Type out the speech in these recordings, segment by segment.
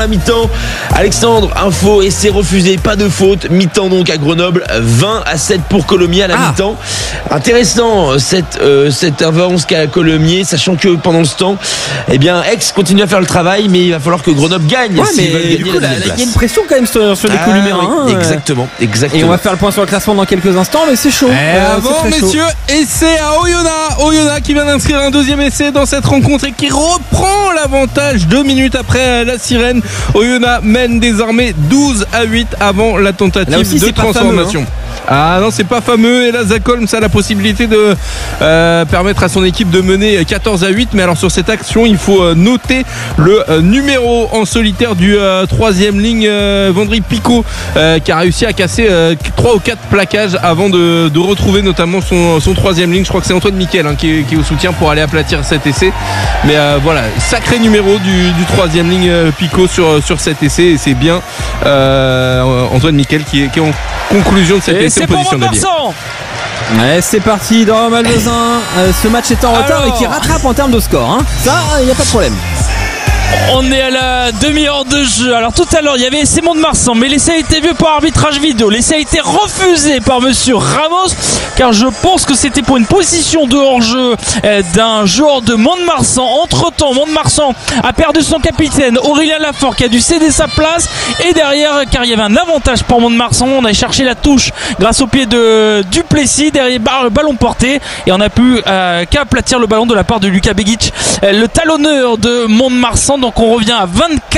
la mi-temps. Alexandre, info, essai refusé, pas de faute. Mi-temps donc à Grenoble, 20-7 pour Colomiers à la mi-temps. Intéressant cette avance qu'a Colomiers, sachant que pendant ce temps, eh bien, Aix continue à faire le travail, mais il va falloir que Grenoble gagne. Ouais, mais du coup, il y a une pression quand même sur les coups numéro 1. Exactement. Et on va faire le point sur le classement dans quelques instants, mais c'est chaud. Avant, messieurs, essai à Oyonnax qui vient d'inscrire un deuxième essai dans cette rencontre et qui reprend l'avantage 2 minutes après la sirène. Oyonnax mène désormais 12-8 avant la tentative de transformation. Ah non, c'est pas fameux. Et là, Zach Holmes a la possibilité de permettre à son équipe de mener 14-8. Mais alors sur cette action, il faut noter le numéro en solitaire du troisième ligne, Vendry Picot, qui a réussi à casser 3 ou 4 plaquages avant de retrouver notamment son troisième ligne. Je crois que c'est Antoine Miquel qui est au soutien pour aller aplatir cet essai. Mais voilà, sacré numéro du troisième ligne Picot sur cet essai. Et c'est bien Antoine Miquel qui est en conclusion de cet essai. C'est pour Mont-de-Marsan. Ouais, c'est parti dans Malvezin. Ce match est en retard et qui rattrape en termes de score. Ça, il n'y a pas de problème. On est à la demi-heure de jeu. Alors tout à l'heure il y avait essai Mont-de-Marsan, mais l'essai a été vu par arbitrage vidéo. L'essai a été refusé par monsieur Ramos, car je pense que c'était pour une position de hors-jeu d'un joueur de Mont-de-Marsan. Entre temps, Mont-de-Marsan a perdu son capitaine Aurélien Lafort, qui a dû céder sa place. Et derrière, car il y avait un avantage pour Mont-de-Marsan, on a cherché la touche grâce au pied de Duplessis. Derrière, le ballon porté, et on a pu qu'aplatir le ballon de la part de Lucas Begic, le talonneur de Mont-de-Marsan. Donc on revient à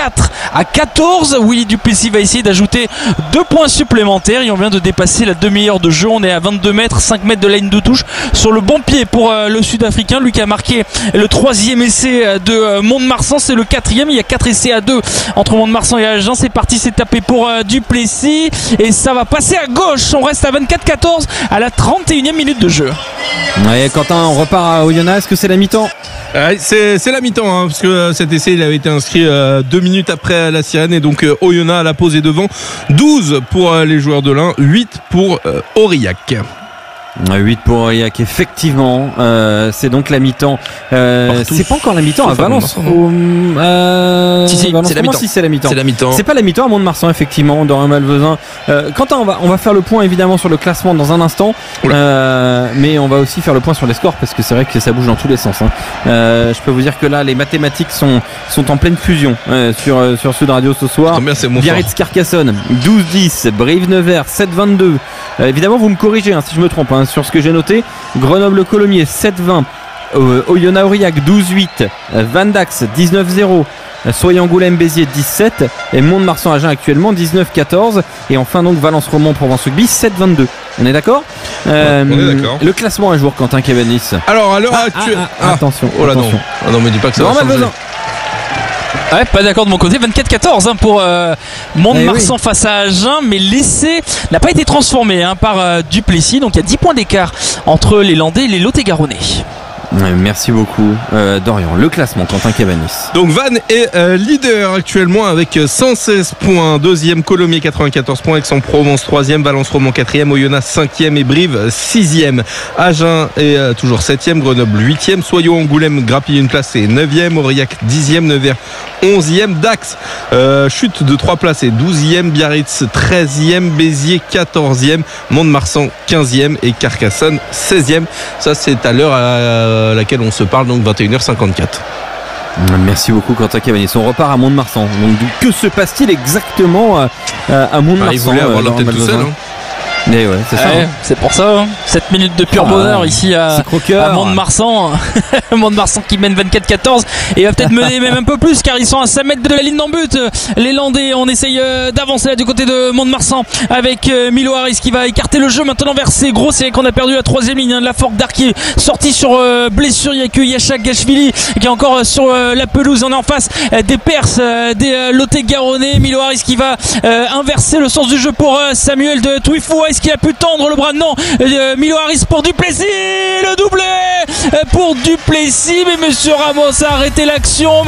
24-14. Willy Duplessis va essayer d'ajouter 2 points supplémentaires et on vient de dépasser la demi-heure de jeu. On est à 22 mètres, 5 mètres de la ligne de touche, sur le bon pied pour le Sud-Africain. Lui qui a marqué le 3e essai de Mont-de-Marsan, c'est le 4e. Il y a 4 essais à 2 entre Mont-de-Marsan et Agen. C'est parti, c'est tapé pour Duplessis et ça va passer à gauche. On reste à 24-14 à la 31e minute de jeu. Ouais, Quentin, on repart à Oyonnax. Est-ce que c'est la mi-temps? C'est la mi-temps, parce que cet essai il avait été inscrit 2 minutes après la sirène, et donc Oyonnax à la pause est devant. 12 pour les joueurs de l'Ain, 8 pour Aurillac. 8 pour Aurillac, effectivement. C'est donc la mi-temps. C'est pas encore la mi-temps à Valence. Si, c'est la mi-temps. Si, c'est la mi-temps. C'est la mi-temps. C'est pas la mi-temps à Mont-de-Marsan, effectivement, dans un Malvezin. Quentin, on va faire le point évidemment sur le classement dans un instant. Mais on va aussi faire le point sur les scores, parce que c'est vrai que ça bouge dans tous les sens. Je peux vous dire que là, les mathématiques sont en pleine fusion sur Sud Radio ce soir. Biarritz-Carcassonne 12-10, Brive-Nevers 7-22. Évidemment, vous me corrigez si je me trompe sur ce que j'ai noté. Grenoble-Colomiers 7-20, Oyonnax-Aurillac 12-8, Vandax 19-0, Soye-Angoulême-Béziers 17 et Mont-de-Marsan-Agen actuellement 19-14, et enfin donc Valence-Romand-Provence-Rugby 7-22. On est d'accord? On est d'accord. Le classement un jour, Quentin Cabanis. Alors à l'heure actuelle, attention. Oh là attention. Non mais dis pas que ça va changer. Ouais, pas d'accord de mon côté, 24-14 pour Mont-de-Marsan face à Agen, mais l'essai n'a pas été transformé par Duplessis, donc il y a 10 points d'écart entre les Landais et les Lot-et-Garonnais. Merci beaucoup Dorian. Le classement, Quentin Cabanis. Donc Vannes est leader actuellement avec 116 points. Deuxième, Colomiers 94 points, Aix-en-Provence 3e, Valence-Romand 4e, Oyonnax 5e et Brive 6e. Agen est toujours 7e, Grenoble 8e, Soye-Angoulême grappille une place et 9e, Aurillac 10e, Nevers 11e, Dax chute de 3 places et 12e, Biarritz 13e, Béziers 14e, Mont-de-Marsan 15e et Carcassonne 16e. Ça c'est à l'heure à laquelle on se parle, donc 21h54. Merci beaucoup Quentin Cabanis. On repart à Mont-de-Marsan. Donc que se passe-t-il exactement à Mont-de-Marsan? Il voulait avoir l'antenne tout seul. Mais ouais, c'est ça. C'est pour ça. 7 minutes de pur bonheur ici à Mont-de-Marsan. Mont-de-Marsan qui mène 24-14 et va peut-être mener même un peu plus, car ils sont à 5 mètres de la ligne d'en but. Les Landais, on essaye d'avancer là du côté de Mont-de-Marsan avec Milo Harris qui va écarter le jeu maintenant vers ses gros. C'est qu'on a perdu la 3e ligne. La Forque d'Arquier sorti sur blessure. Il n'y a que Yachak Gachvili qui est encore sur la pelouse. On est en face des Perses, des Lot-et-Garonnais. Milo Harris qui va inverser le sens du jeu pour Samuel de Twifou. Est-ce qu'il a pu tendre le bras? Non. Milo Harris pour Duplessis, le doublé pour Duplessis, mais Monsieur Ramos a arrêté l'action.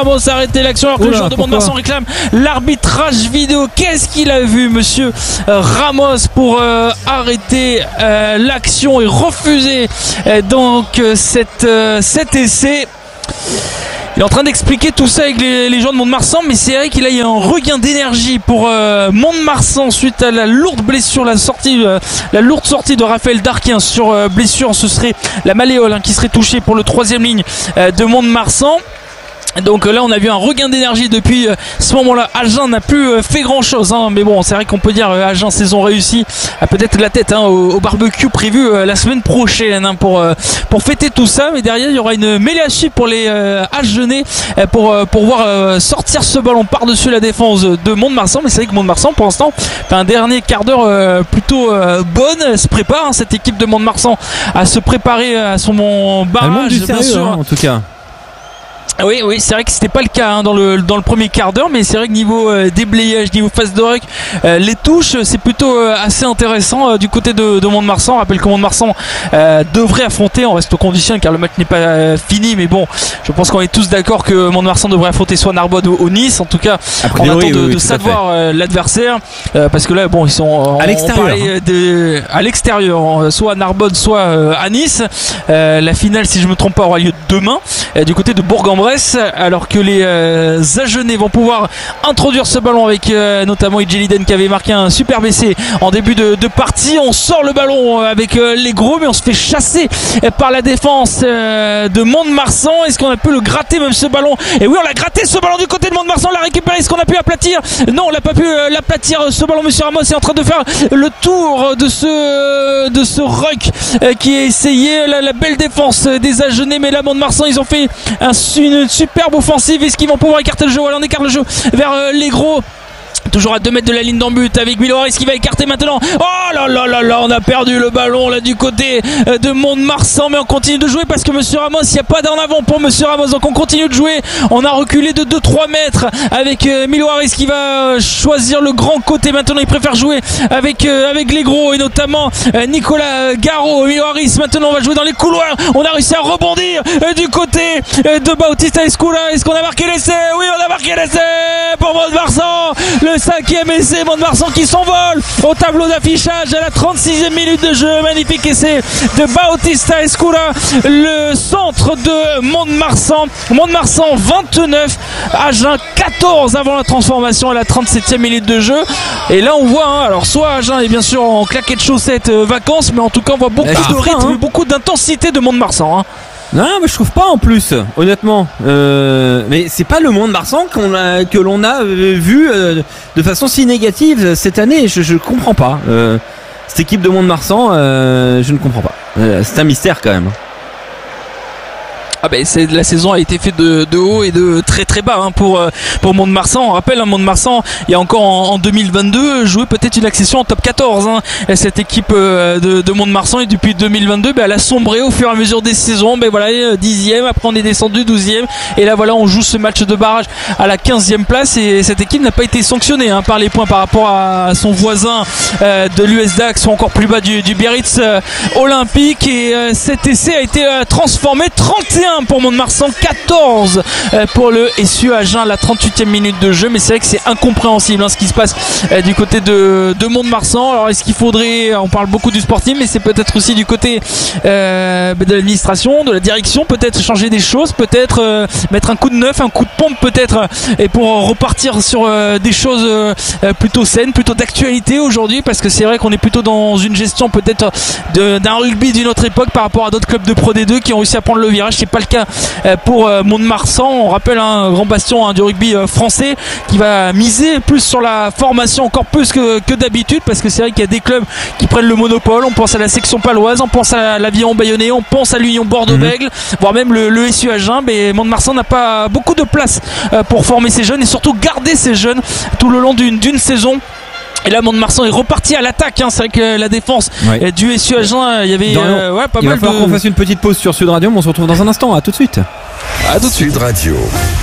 Alors que le joueur de Mont-de-Marsan réclame l'arbitrage vidéo. Qu'est-ce qu'il a vu Monsieur Ramos pour arrêter l'action et refuser donc cet essai? Il est en train d'expliquer tout ça avec les gens de Mont-de-Marsan, mais c'est vrai qu'il a eu un regain d'énergie pour Mont-de-Marsan suite à la lourde blessure, la lourde sortie de Raphaël Darquin sur blessure. Ce serait la malléole qui serait touchée pour le 3e ligne de Mont-de-Marsan. Donc là on a vu un regain d'énergie depuis ce moment-là. Agen n'a plus fait grand chose mais bon, c'est vrai qu'on peut dire Agen saison réussie, a peut-être la tête au barbecue prévu la semaine prochaine pour fêter tout ça. Mais derrière il y aura une mêlée à suivre pour les Agenais pour voir sortir ce ballon par-dessus la défense de Mont-de-Marsan. Mais c'est vrai que Mont-de-Marsan pour l'instant fait un dernier quart d'heure plutôt bonne, se prépare cette équipe de Mont-de-Marsan à se préparer à son barrage, du sérieux, bien sûr en tout cas. Oui, c'est vrai que c'était pas le cas dans le premier quart d'heure, mais c'est vrai que niveau déblayage, niveau phase de ruck, les touches, c'est plutôt assez intéressant du côté de Mont-de-Marsan. On rappelle que Mont-de-Marsan devrait affronter, on reste aux conditions car le match n'est pas fini, mais bon, je pense qu'on est tous d'accord que Mont-de-Marsan devrait affronter soit Narbonne ou Nice. En tout cas, on attend de savoir l'adversaire, parce que là, bon, ils sont à l'extérieur, à l'extérieur, soit à Narbonne, soit à Nice. La finale, si je me trompe pas, aura lieu demain du côté de Bourg-en-Bresse. Alors que les Agenais vont pouvoir introduire ce ballon avec notamment Idjeliden qui avait marqué un superbe essai en début de partie. On sort le ballon avec les gros, mais on se fait chasser par la défense de Mont-de-Marsan. Est-ce qu'on a pu le gratter même ce ballon? Et oui, on l'a gratté ce ballon du côté de Mont-de-Marsan, on l'a récupéré. Est-ce qu'on a pu aplatir? Non, on l'a pas pu l'aplatir ce ballon. Monsieur Ramos est en train de faire le tour de ce ruck qui a essayé la belle défense des Agenais, mais là Mont-de-Marsan ils ont fait une superbe offensive. Est-ce qu'ils vont pouvoir écarter le jeu? Voilà, on écarte le jeu vers les gros. Toujours à 2 mètres de la ligne d'en but avec Milo Harris qui va écarter maintenant. Oh là là là là, on a perdu le ballon là du côté de Mont-de-Marsan, mais on continue de jouer parce que Monsieur Ramos, il n'y a pas d'en avant pour Monsieur Ramos, donc on continue de jouer. On a reculé de 2-3 mètres avec Milo Harris qui va choisir le grand côté. Maintenant il préfère jouer avec les gros et notamment Nicolas Garot. Milo Harris maintenant on va jouer dans les couloirs. On a réussi à rebondir du côté de Bautista Escula. Est-ce qu'on a marqué l'essai? Oui, on a marqué l'essai pour Mont-de-Marsan. Le 5e essai, Mont-de-Marsan qui s'envole au tableau d'affichage à la 36e minute de jeu. Magnifique essai de Bautista Escula, le centre de Mont-de-Marsan. Mont-de-Marsan 29, Agen 14 avant la transformation à la 37e minute de jeu. Et là on voit, alors soit Agen est bien sûr en claquette chaussette vacances, mais en en tout cas, on voit beaucoup de rythme, beaucoup d'intensité de Mont-de-Marsan. Non, mais je trouve pas en plus, honnêtement. Mais c'est pas le Mont-de-Marsan que l'on a vu de façon si négative cette année. Je comprends pas. Cette équipe de Mont-de-Marsan, je ne comprends pas. C'est un mystère quand même. Ah ben la saison a été faite de haut et de très très bas pour Mont-de-Marsan. On rappelle, Mont-de-Marsan, il y a encore en 2022 joué peut-être une accession en top 14. Cette équipe de Mont-de-Marsan, et depuis 2022, elle a sombré au fur et à mesure des saisons. 10e, après on est descendu 12e, et là voilà, on joue ce match de barrage à la 15e place, et cette équipe n'a pas été sanctionnée par les points par rapport à son voisin de l'US Dax, ou encore plus bas du Biarritz Olympique. Et cet essai a été transformé. 31 pour Mont-de-Marsan, 14 pour le SU Agen à la 38e minute de jeu. Mais c'est vrai que c'est incompréhensible ce qui se passe du côté de Mont-de-Marsan. Alors est-ce qu'il faudrait, on parle beaucoup du sportif, mais c'est peut-être aussi du côté de l'administration, de la direction, peut-être changer des choses, peut-être mettre un coup de neuf, un coup de pompe peut-être, et pour repartir sur des choses plutôt saines, plutôt d'actualité aujourd'hui, parce que c'est vrai qu'on est plutôt dans une gestion peut-être d'un rugby d'une autre époque par rapport à d'autres clubs de Pro D2 qui ont réussi à prendre le virage. C'est pas le cas pour Mont-de-Marsan. On rappelle un grand bastion du rugby français qui va miser plus sur la formation, encore plus que d'habitude, parce que c'est vrai qu'il y a des clubs qui prennent le monopole. On pense à la section paloise, on pense à l'Aviron Bayonnais, on pense à l'Union Bordeaux-Bègles, voire même le SU Agen. Mais Mont-de-Marsan n'a pas beaucoup de place pour former ces jeunes et surtout garder ces jeunes tout le long d'une saison. Et là, Mont-de-Marsan est reparti à l'attaque. C'est vrai que la défense du SU Agen, il y avait pas mal de... Il va falloir qu'on fasse une petite pause sur Sud Radio, mais on se retrouve dans un instant. À tout de suite. Sud Radio.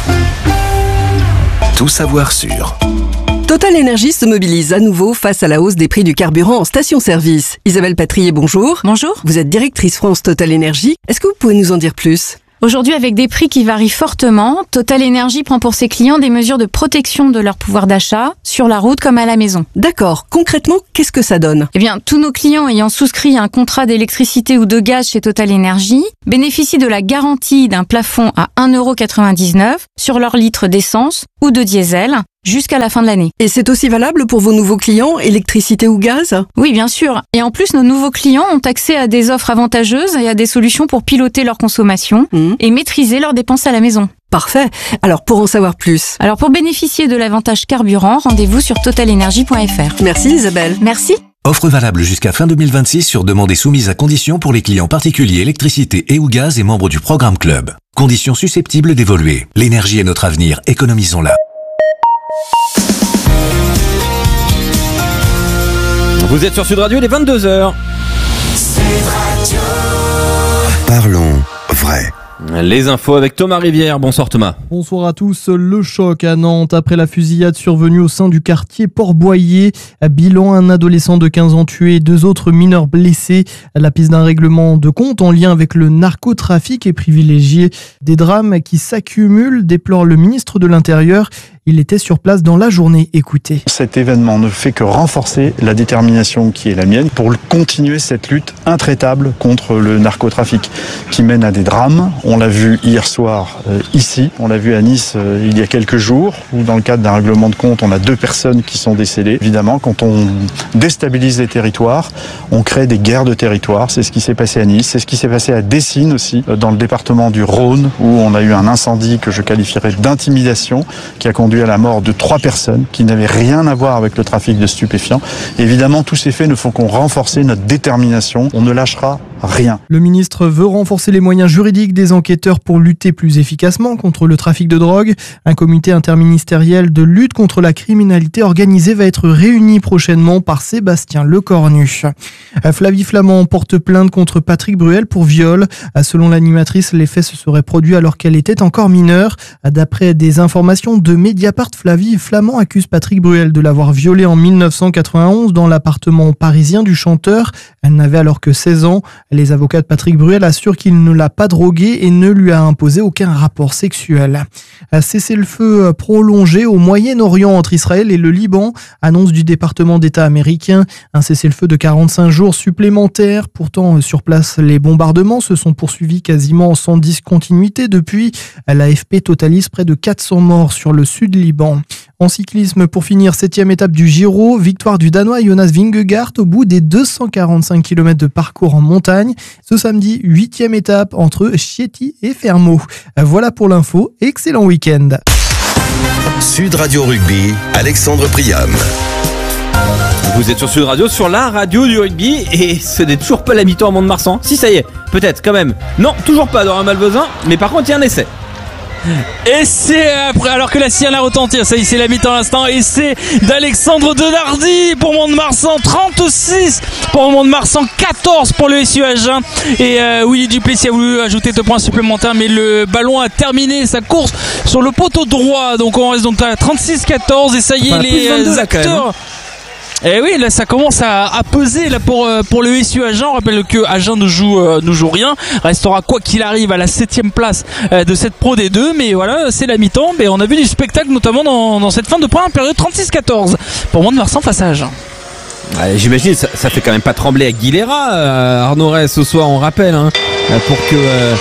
Tout savoir sur... Total Énergie se mobilise à nouveau face à la hausse des prix du carburant en station-service. Isabelle Patrier, bonjour. Bonjour. Vous êtes directrice France Total Énergie. Est-ce que vous pouvez nous en dire plus ? Aujourd'hui, avec des prix qui varient fortement, Total Energy prend pour ses clients des mesures de protection de leur pouvoir d'achat, sur la route comme à la maison. D'accord. Concrètement, qu'est-ce que ça donne ? Eh bien, tous nos clients ayant souscrit un contrat d'électricité ou de gaz chez Total Energy bénéficient de la garantie d'un plafond à 1,99€ sur leur litre d'essence ou de diesel jusqu'à la fin de l'année. Et c'est aussi valable pour vos nouveaux clients, électricité ou gaz ? Oui, bien sûr. Et en plus, nos nouveaux clients ont accès à des offres avantageuses et à des solutions pour piloter leur consommation et maîtriser leurs dépenses à la maison. Parfait. Alors, pour en savoir plus. Alors, pour bénéficier de l'avantage carburant, rendez-vous sur totalenergy.fr. Merci Isabelle. Merci. Offre valable jusqu'à fin 2026 sur demande et soumise à conditions pour les clients particuliers électricité et ou gaz et membres du programme Club. Conditions susceptibles d'évoluer. L'énergie est notre avenir, économisons-la. Vous êtes sur Sud Radio, il est 22h. Parlons vrai. Les infos avec Thomas Rivière. Bonsoir Thomas. Bonsoir à tous. Le choc à Nantes après la fusillade survenue au sein du quartier Port-Boyer. Bilan, un adolescent de 15 ans tué et 2 autres mineurs blessés. La piste d'un règlement de compte en lien avec le narcotrafic est privilégiée. Des drames qui s'accumulent, déplore le ministre de l'Intérieur. Il était sur place dans la journée. Écoutez. Cet événement ne fait que renforcer la détermination qui est la mienne pour continuer cette lutte intraitable contre le narcotrafic qui mène à des drames. On l'a vu hier soir ici, on l'a vu à Nice il y a quelques jours, où dans le cadre d'un règlement de compte, on a 2 personnes qui sont décédées. Évidemment, quand on déstabilise les territoires, on crée des guerres de territoire. C'est ce qui s'est passé à Nice, c'est ce qui s'est passé à Dessines aussi, dans le département du Rhône, où on a eu un incendie que je qualifierais d'intimidation, qui a conduit à la mort de 3 personnes qui n'avaient rien à voir avec le trafic de stupéfiants. Et évidemment, tous ces faits ne font qu'on renforcer notre détermination. On ne lâchera rien. Le ministre veut renforcer les moyens juridiques des enquêteurs pour lutter plus efficacement contre le trafic de drogue. Un comité interministériel de lutte contre la criminalité organisée va être réuni prochainement par Sébastien Lecornu. Flavie Flament porte plainte contre Patrick Bruel pour viol. Selon l'animatrice, les faits se seraient produits alors qu'elle était encore mineure. D'après des informations de Mediapart, Flavie Flament accuse Patrick Bruel de l'avoir violée en 1991 dans l'appartement parisien du chanteur. Elle n'avait alors que 16 ans. Les avocats de Patrick Bruel assurent qu'il ne l'a pas droguée et ne lui a imposé aucun rapport sexuel. Cessez-le-feu prolongé au Moyen-Orient entre Israël et le Liban, annonce du département d'État américain. Un cessez-le-feu de 45 jours supplémentaires. Pourtant, sur place, les bombardements se sont poursuivis quasiment sans discontinuité depuis. L'AFP totalise près de 400 morts sur le sud Liban. En cyclisme, pour finir, 7e étape du Giro, victoire du Danois Jonas Vingegaard au bout des 245 km de parcours en montagne. Ce samedi, 8e étape entre Chieti et Fermo. Voilà pour l'info, excellent week-end. Sud Radio Rugby, Alexandre Priam. Vous êtes sur Sud Radio, sur la radio du rugby, et ce n'est toujours pas la mi-temps à Mont-de-Marsan. Si, ça y est, peut-être quand même. Non, toujours pas dans un Malvezin, mais par contre il y a un essai. Et c'est après, alors que la sienne a retenti, ça y est, c'est la mi-temps à l'instant, et c'est d'Alexandre Denardi pour Mont-de-Marsan, 36 pour Mont-de-Marsan, 14 pour le SU Agen. Et Willy Duplessis a voulu ajouter 2 points supplémentaires, mais le ballon a terminé sa course sur le poteau droit, donc on reste donc à 36-14, et ça y est, les acteurs... Et oui, là ça commence à peser là pour le SU Agen. On rappelle que Agen ne joue rien, restera quoi qu'il arrive à la 7e place de cette Pro D2, mais voilà, c'est la mi-temps. Mais on a vu du spectacle notamment dans cette fin de première période, 36-14 pour Mont-de-Marsan face à Agen. J'imagine ça fait quand même pas trembler Aguilera, Arnaud Rey ce soir, on rappelle, hein, pour que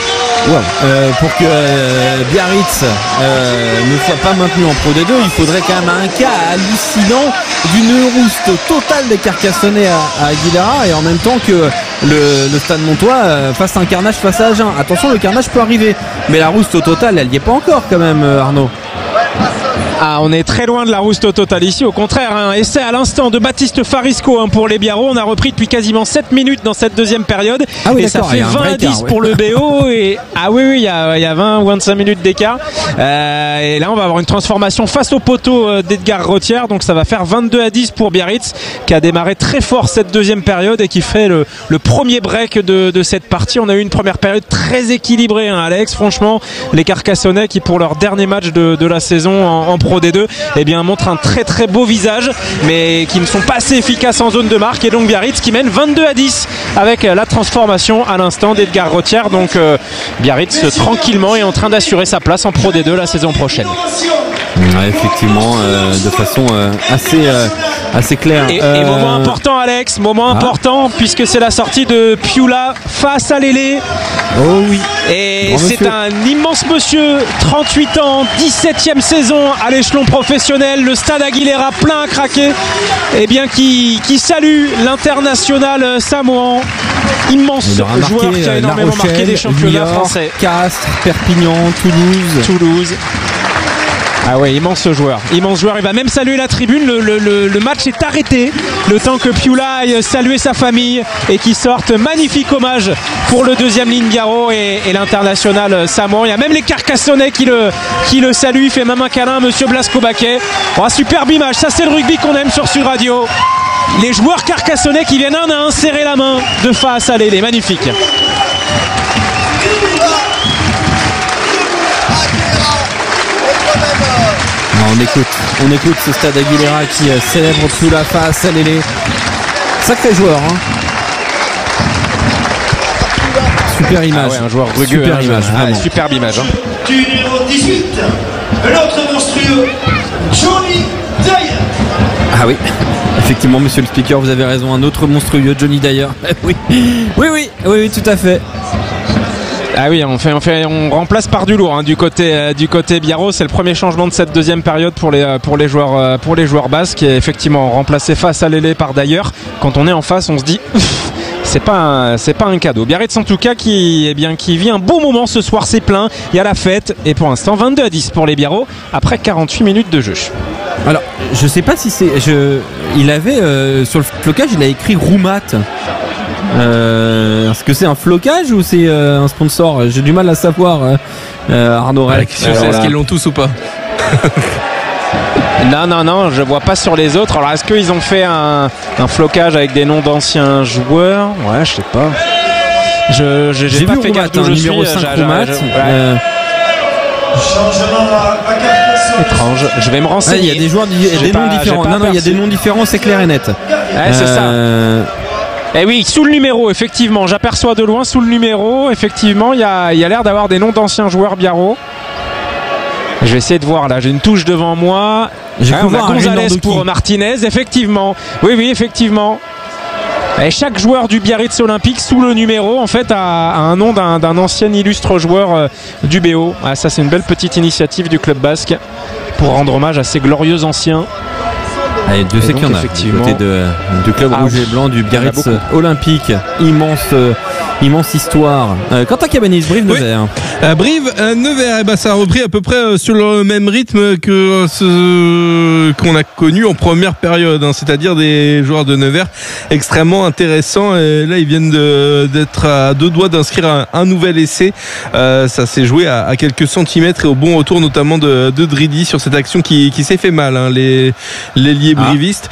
Biarritz ne soit pas maintenu en Pro D2, il faudrait quand même un cas hallucinant d'une rouste totale des Carcassonnais à Aguilera, et en même temps que le Stade Montois fasse un carnage face à Agen. Attention, le carnage peut arriver, mais la rouste au total, elle y est pas encore quand même, Arnaud. Ah, on est très loin de la rouste au total ici, au contraire, hein. Essai à l'instant de Baptiste Farisco, hein, pour les Biarros. On a repris depuis quasiment 7 minutes dans cette deuxième période, et ça fait 20-10 pour le BO, et il y a 20 ou 25 minutes d'écart, et là on va avoir une transformation face au poteau d'Edgar Retière, donc ça va faire 22-10 pour Biarritz, qui a démarré très fort cette deuxième période et qui fait le premier break de cette partie. On a eu une première période très équilibrée, hein, Alex, franchement, les Carcassonnais qui pour leur dernier match de la saison en Pro Pro D2, eh bien montrent un très très beau visage, mais qui ne sont pas assez efficaces en zone de marque. Et donc Biarritz qui mène 22-10 avec la transformation à l'instant d'Edgar Rothière. Donc Biarritz tranquillement est en train d'assurer sa place en Pro D2 la saison prochaine. Ouais, effectivement, de façon assez claire. Et moment important, Alex, important, puisque c'est la sortie de Piula face à Lélé. Oh oui. Et c'est un immense monsieur, 38 ans, 17e saison à l'échelon professionnel, le stade Aguilera plein à craquer, et bien qui salue l'international samoan. Immense joueur qui a énormément marqué des championnats français. Castres, Perpignan, Toulouse. Ah ouais, immense joueur. Il va même saluer la tribune. Le match est arrêté le temps que Piula aille saluer sa famille et qu'il sorte. Magnifique hommage pour le deuxième Lingaro et l'international samoan. Il y a même les Carcassonnais qui le saluent. Il fait même un câlin à monsieur Blasco Baquet. Oh, superbe image. Ça, c'est le rugby qu'on aime sur Sud Radio. Les joueurs carcassonnais qui viennent un à un serrer la main de face à Lélé. Magnifique. On écoute ce stade Aguilera qui célèbre Piula face à Lélé. Sacré joueur, hein. Super image. Ah ouais, un joueur rugueux. Superbe image. Hein. Du numéro 18, l'autre monstrueux, Johnny Dyer. Ah oui, effectivement, monsieur le speaker, vous avez raison. Un autre monstrueux, Johnny Dyer. Oui, tout à fait. Ah oui, on remplace par du lourd, hein, du côté Biarro. C'est le premier changement de cette deuxième période pour les joueurs basques, et effectivement remplacé face à Lélé par Dyer. Quand on est en face, on se dit c'est pas un cadeau. Biarritz en tout cas qui vit un beau moment ce soir, c'est plein, il y a la fête, et pour l'instant 22-10 pour les Biarro après 48 minutes de jeu. Alors, je sais pas si il avait sur le flocage, il a écrit Roumat. Est-ce que c'est un flocage ou c'est un sponsor? J'ai du mal à savoir, Arnaud Rey. Est-ce qu'ils l'ont tous ou pas? Non, je vois pas sur les autres. Alors est-ce qu'ils ont fait un flocage avec des noms d'anciens joueurs? Ouais, je sais pas. J'ai pas fait gaffe d'où je numéro suis. 5 Roumat. Étrange. Je vais me renseigner. Il y a des joueurs, des noms différents. Non, il y a des noms différents, c'est clair et net. Ouais, c'est ça. Eh oui, sous le numéro, effectivement, j'aperçois de loin sous le numéro, effectivement, il y a l'air d'avoir des noms d'anciens joueurs Biarro. Je vais essayer de voir là, j'ai une touche devant moi. On a Gonzalez pour Martinez, effectivement. Oui, effectivement. Et chaque joueur du Biarritz Olympique sous le numéro en fait a un nom d'un ancien illustre joueur du BO. Ah, ça c'est une belle petite initiative du club basque pour rendre hommage à ces glorieux anciens. Allez, Dieu sait qu'il y en a du côté du club rouge et blanc du Biarritz Olympique. Immense histoire. Quentin Cabanis, Brive-Nevers. Brive-Nevers, ça a repris à peu près sur le même rythme que ce qu'on a connu en première période, hein, c'est-à-dire des joueurs de Nevers extrêmement intéressants. Et là, ils viennent d'être à deux doigts d'inscrire un nouvel essai. Ça s'est joué à quelques centimètres et au bon retour notamment de Dridi sur cette action qui s'est fait mal, hein, l'ailier brivistes.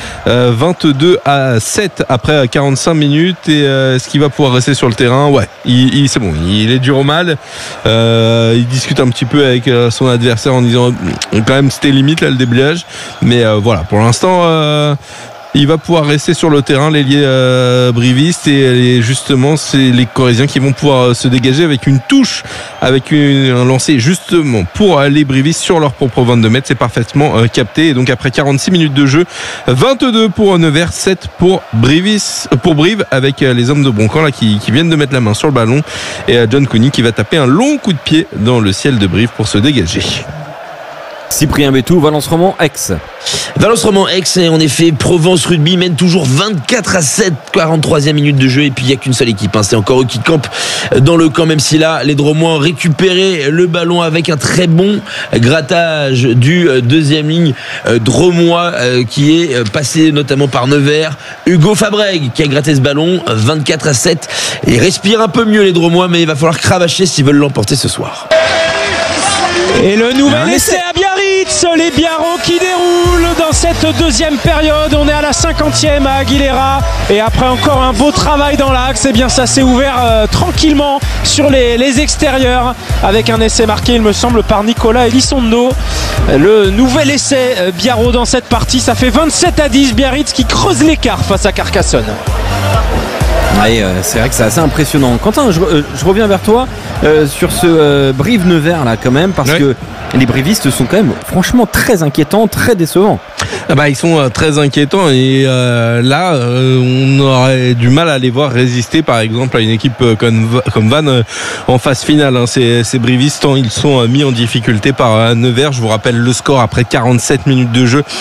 22-7 après 45 minutes. Et est-ce qu'il va pouvoir rester sur le terrain? Ouais, c'est bon, il est dur au mal. Il discute un petit peu avec son adversaire en disant quand même c'était limite là le déblayage, mais voilà, pour l'instant il va pouvoir rester sur le terrain, l'ailier briviste, et justement c'est les Corésiens qui vont pouvoir se dégager avec une touche, avec un lancer justement pour les brivistes sur leur propre 22 mètres. C'est parfaitement capté, et donc après 46 minutes de jeu, 22 pour Nevers, 7 pour Brive, avec les hommes de Broncan là qui viennent de mettre la main sur le ballon, et John Cooney qui va taper un long coup de pied dans le ciel de Brive pour se dégager. Cyprien Bétou, Valence Romand, Aix. Valence Romand, Aix, et en effet, Provence Rugby mène toujours 24-7, 43e minute de jeu, et puis il n'y a qu'une seule équipe, hein, c'est encore eux qui campent dans le camp, même si là, les Dromois ont récupéré le ballon avec un très bon grattage du deuxième ligne Dromois qui est passé notamment par Nevers. Hugo Fabreg qui a gratté ce ballon, 24-7, et respire un peu mieux les Dromois, mais il va falloir cravacher s'ils veulent l'emporter ce soir. Et le nouvel essai à Biarritz, les Biarros qui déroulent dans cette cette deuxième période. On est à la 50e à Aguilera et après encore un beau travail dans l'axe, eh bien ça s'est ouvert tranquillement sur les extérieurs avec un essai marqué, il me semble, par Nicolas Elizondo. Le nouvel essai Biarro dans cette partie, ça fait 27-10, Biarritz qui creuse l'écart face à Carcassonne. Ouais, c'est vrai que c'est assez impressionnant. Quentin, je reviens vers toi sur ce Brive-Nevers là quand même, parce que les brivistes sont quand même franchement très inquiétants, très décevants. Ils sont très inquiétants et là on aurait du mal à les voir résister par exemple à une équipe comme Vannes en phase finale. Ces brivistes, ils sont mis en difficulté par Nevers. Je vous rappelle le score après 47 minutes de jeu,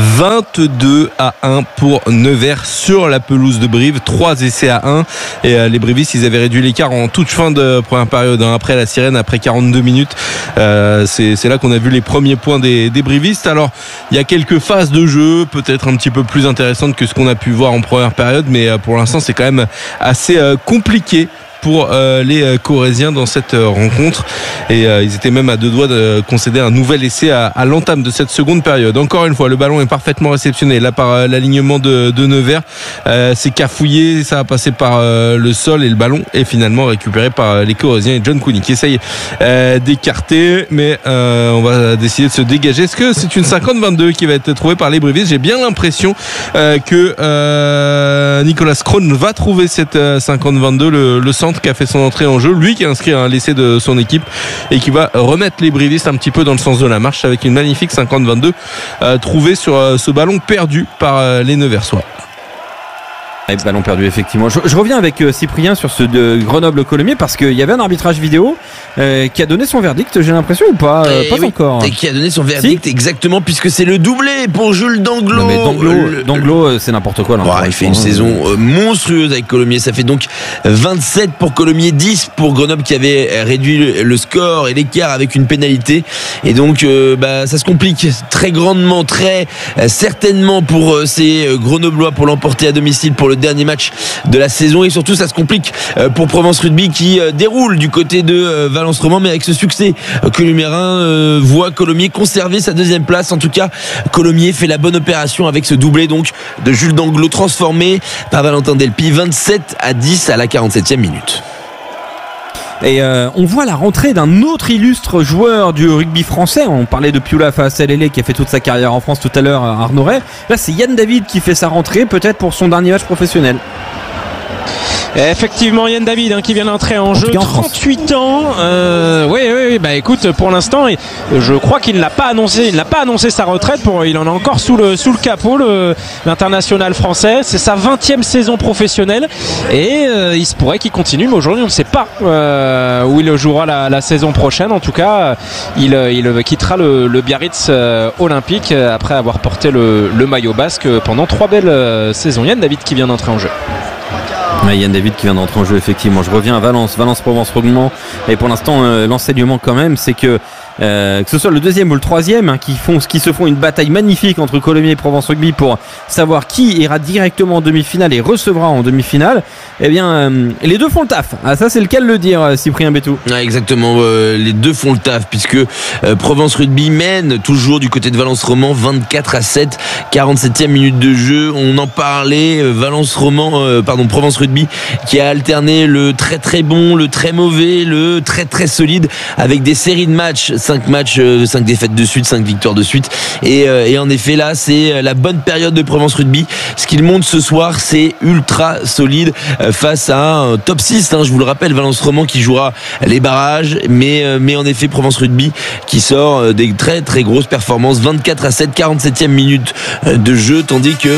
22-1 pour Nevers sur la pelouse de Brive, 3 essais à 1 et les brivistes, ils avaient réduit l'écart en toute fin de première période, après la sirène, après 42 minutes. C'est là qu'on a vu les premiers points des brivistes. Alors il y a quelques phases de jeu peut-être un petit peu plus intéressantes que ce qu'on a pu voir en première période, mais pour l'instant c'est quand même assez compliqué pour les Corréziens dans cette rencontre et ils étaient même à deux doigts de concéder un nouvel essai à l'entame de cette seconde période. Encore une fois, le ballon est parfaitement réceptionné là par l'alignement de Nevers. C'est cafouillé, ça a passé par le sol et le ballon est finalement récupéré par les Corréziens et John Cooney qui essaye d'écarter, mais on va décider de se dégager. Est-ce que c'est une 50-22 qui va être trouvée par les brivistes? J'ai bien l'impression que Nicolas Krohn va trouver cette 50-22, le centre qui a fait son entrée en jeu, lui qui a inscrit un essai de son équipe et qui va remettre les brivistes un petit peu dans le sens de la marche avec une magnifique 50-22 trouvée sur ce ballon perdu par les Neversois. Ballon perdu effectivement. Je reviens avec Cyprien sur ce de Grenoble-Colomiers parce qu'il y avait un arbitrage vidéo qui a donné son verdict, j'ai l'impression, ou pas pas encore. Et qui a donné son verdict exactement, puisque c'est le doublé pour Jules Danglot. Non mais Danglot c'est n'importe quoi là. Il fait une saison monstrueuse avec Colomiers. Ça fait donc 27 pour Colomiers, 10 pour Grenoble qui avait réduit le score et l'écart avec une pénalité. Et donc ça se complique très grandement, très certainement pour ces Grenoblois pour l'emporter à domicile pour le dernier match de la saison, et surtout ça se complique pour Provence Rugby qui déroule du côté de Valence Roman, mais avec ce succès Colomiérain voit Colomiers conserver sa deuxième place. En tout cas, Colomiers fait la bonne opération avec ce doublé donc de Jules Danglot transformé par Valentin Delpy, 27-10 à la 47e minute. Et on voit la rentrée d'un autre illustre joueur du rugby français. On parlait de Pioula Fahasalele qui a fait toute sa carrière en France tout à l'heure, Arnaud Ray. Là c'est Yann David qui fait sa rentrée, peut-être pour son dernier match professionnel. Effectivement, Yann David qui vient d'entrer en jeu, 38 ans. Oui, écoute, pour l'instant, je crois qu'il n'a pas annoncé sa retraite. Il en a encore sous le capot, l'international français. C'est sa 20e saison professionnelle et il se pourrait qu'il continue, mais aujourd'hui on ne sait pas où il jouera la saison prochaine. En tout cas, il quittera le Biarritz olympique après avoir porté le maillot basque pendant 3 belles saisons. Yann David qui vient d'entrer en jeu. Yann David qui vient d'entrer en jeu effectivement. Je reviens à Valence Provence Rugby, et pour l'instant l'enseignement quand même c'est que ce soit le deuxième ou le troisième qui se font une bataille magnifique entre Colomiers et Provence Rugby pour savoir qui ira directement en demi-finale et recevra en demi-finale. Eh bien les deux font le taf. Ça c'est lequel le dire, Cyprien Bétou? Exactement, les deux font le taf puisque Provence Rugby mène toujours du côté de Valence Roman 24-7, 47e minute de jeu. On en parlait, Provence Rugby qui a alterné le très très bon, le très mauvais, le très très solide avec des séries de matchs, 5 défaites de suite, 5 victoires de suite, et en effet là c'est la bonne période de Provence Rugby. Ce qu'il montre ce soir, c'est ultra solide face à un top 6, je vous le rappelle, Valence Roman qui jouera les barrages, mais en effet Provence Rugby qui sort des très très grosses performances, 24-7, 47e minute de jeu, tandis que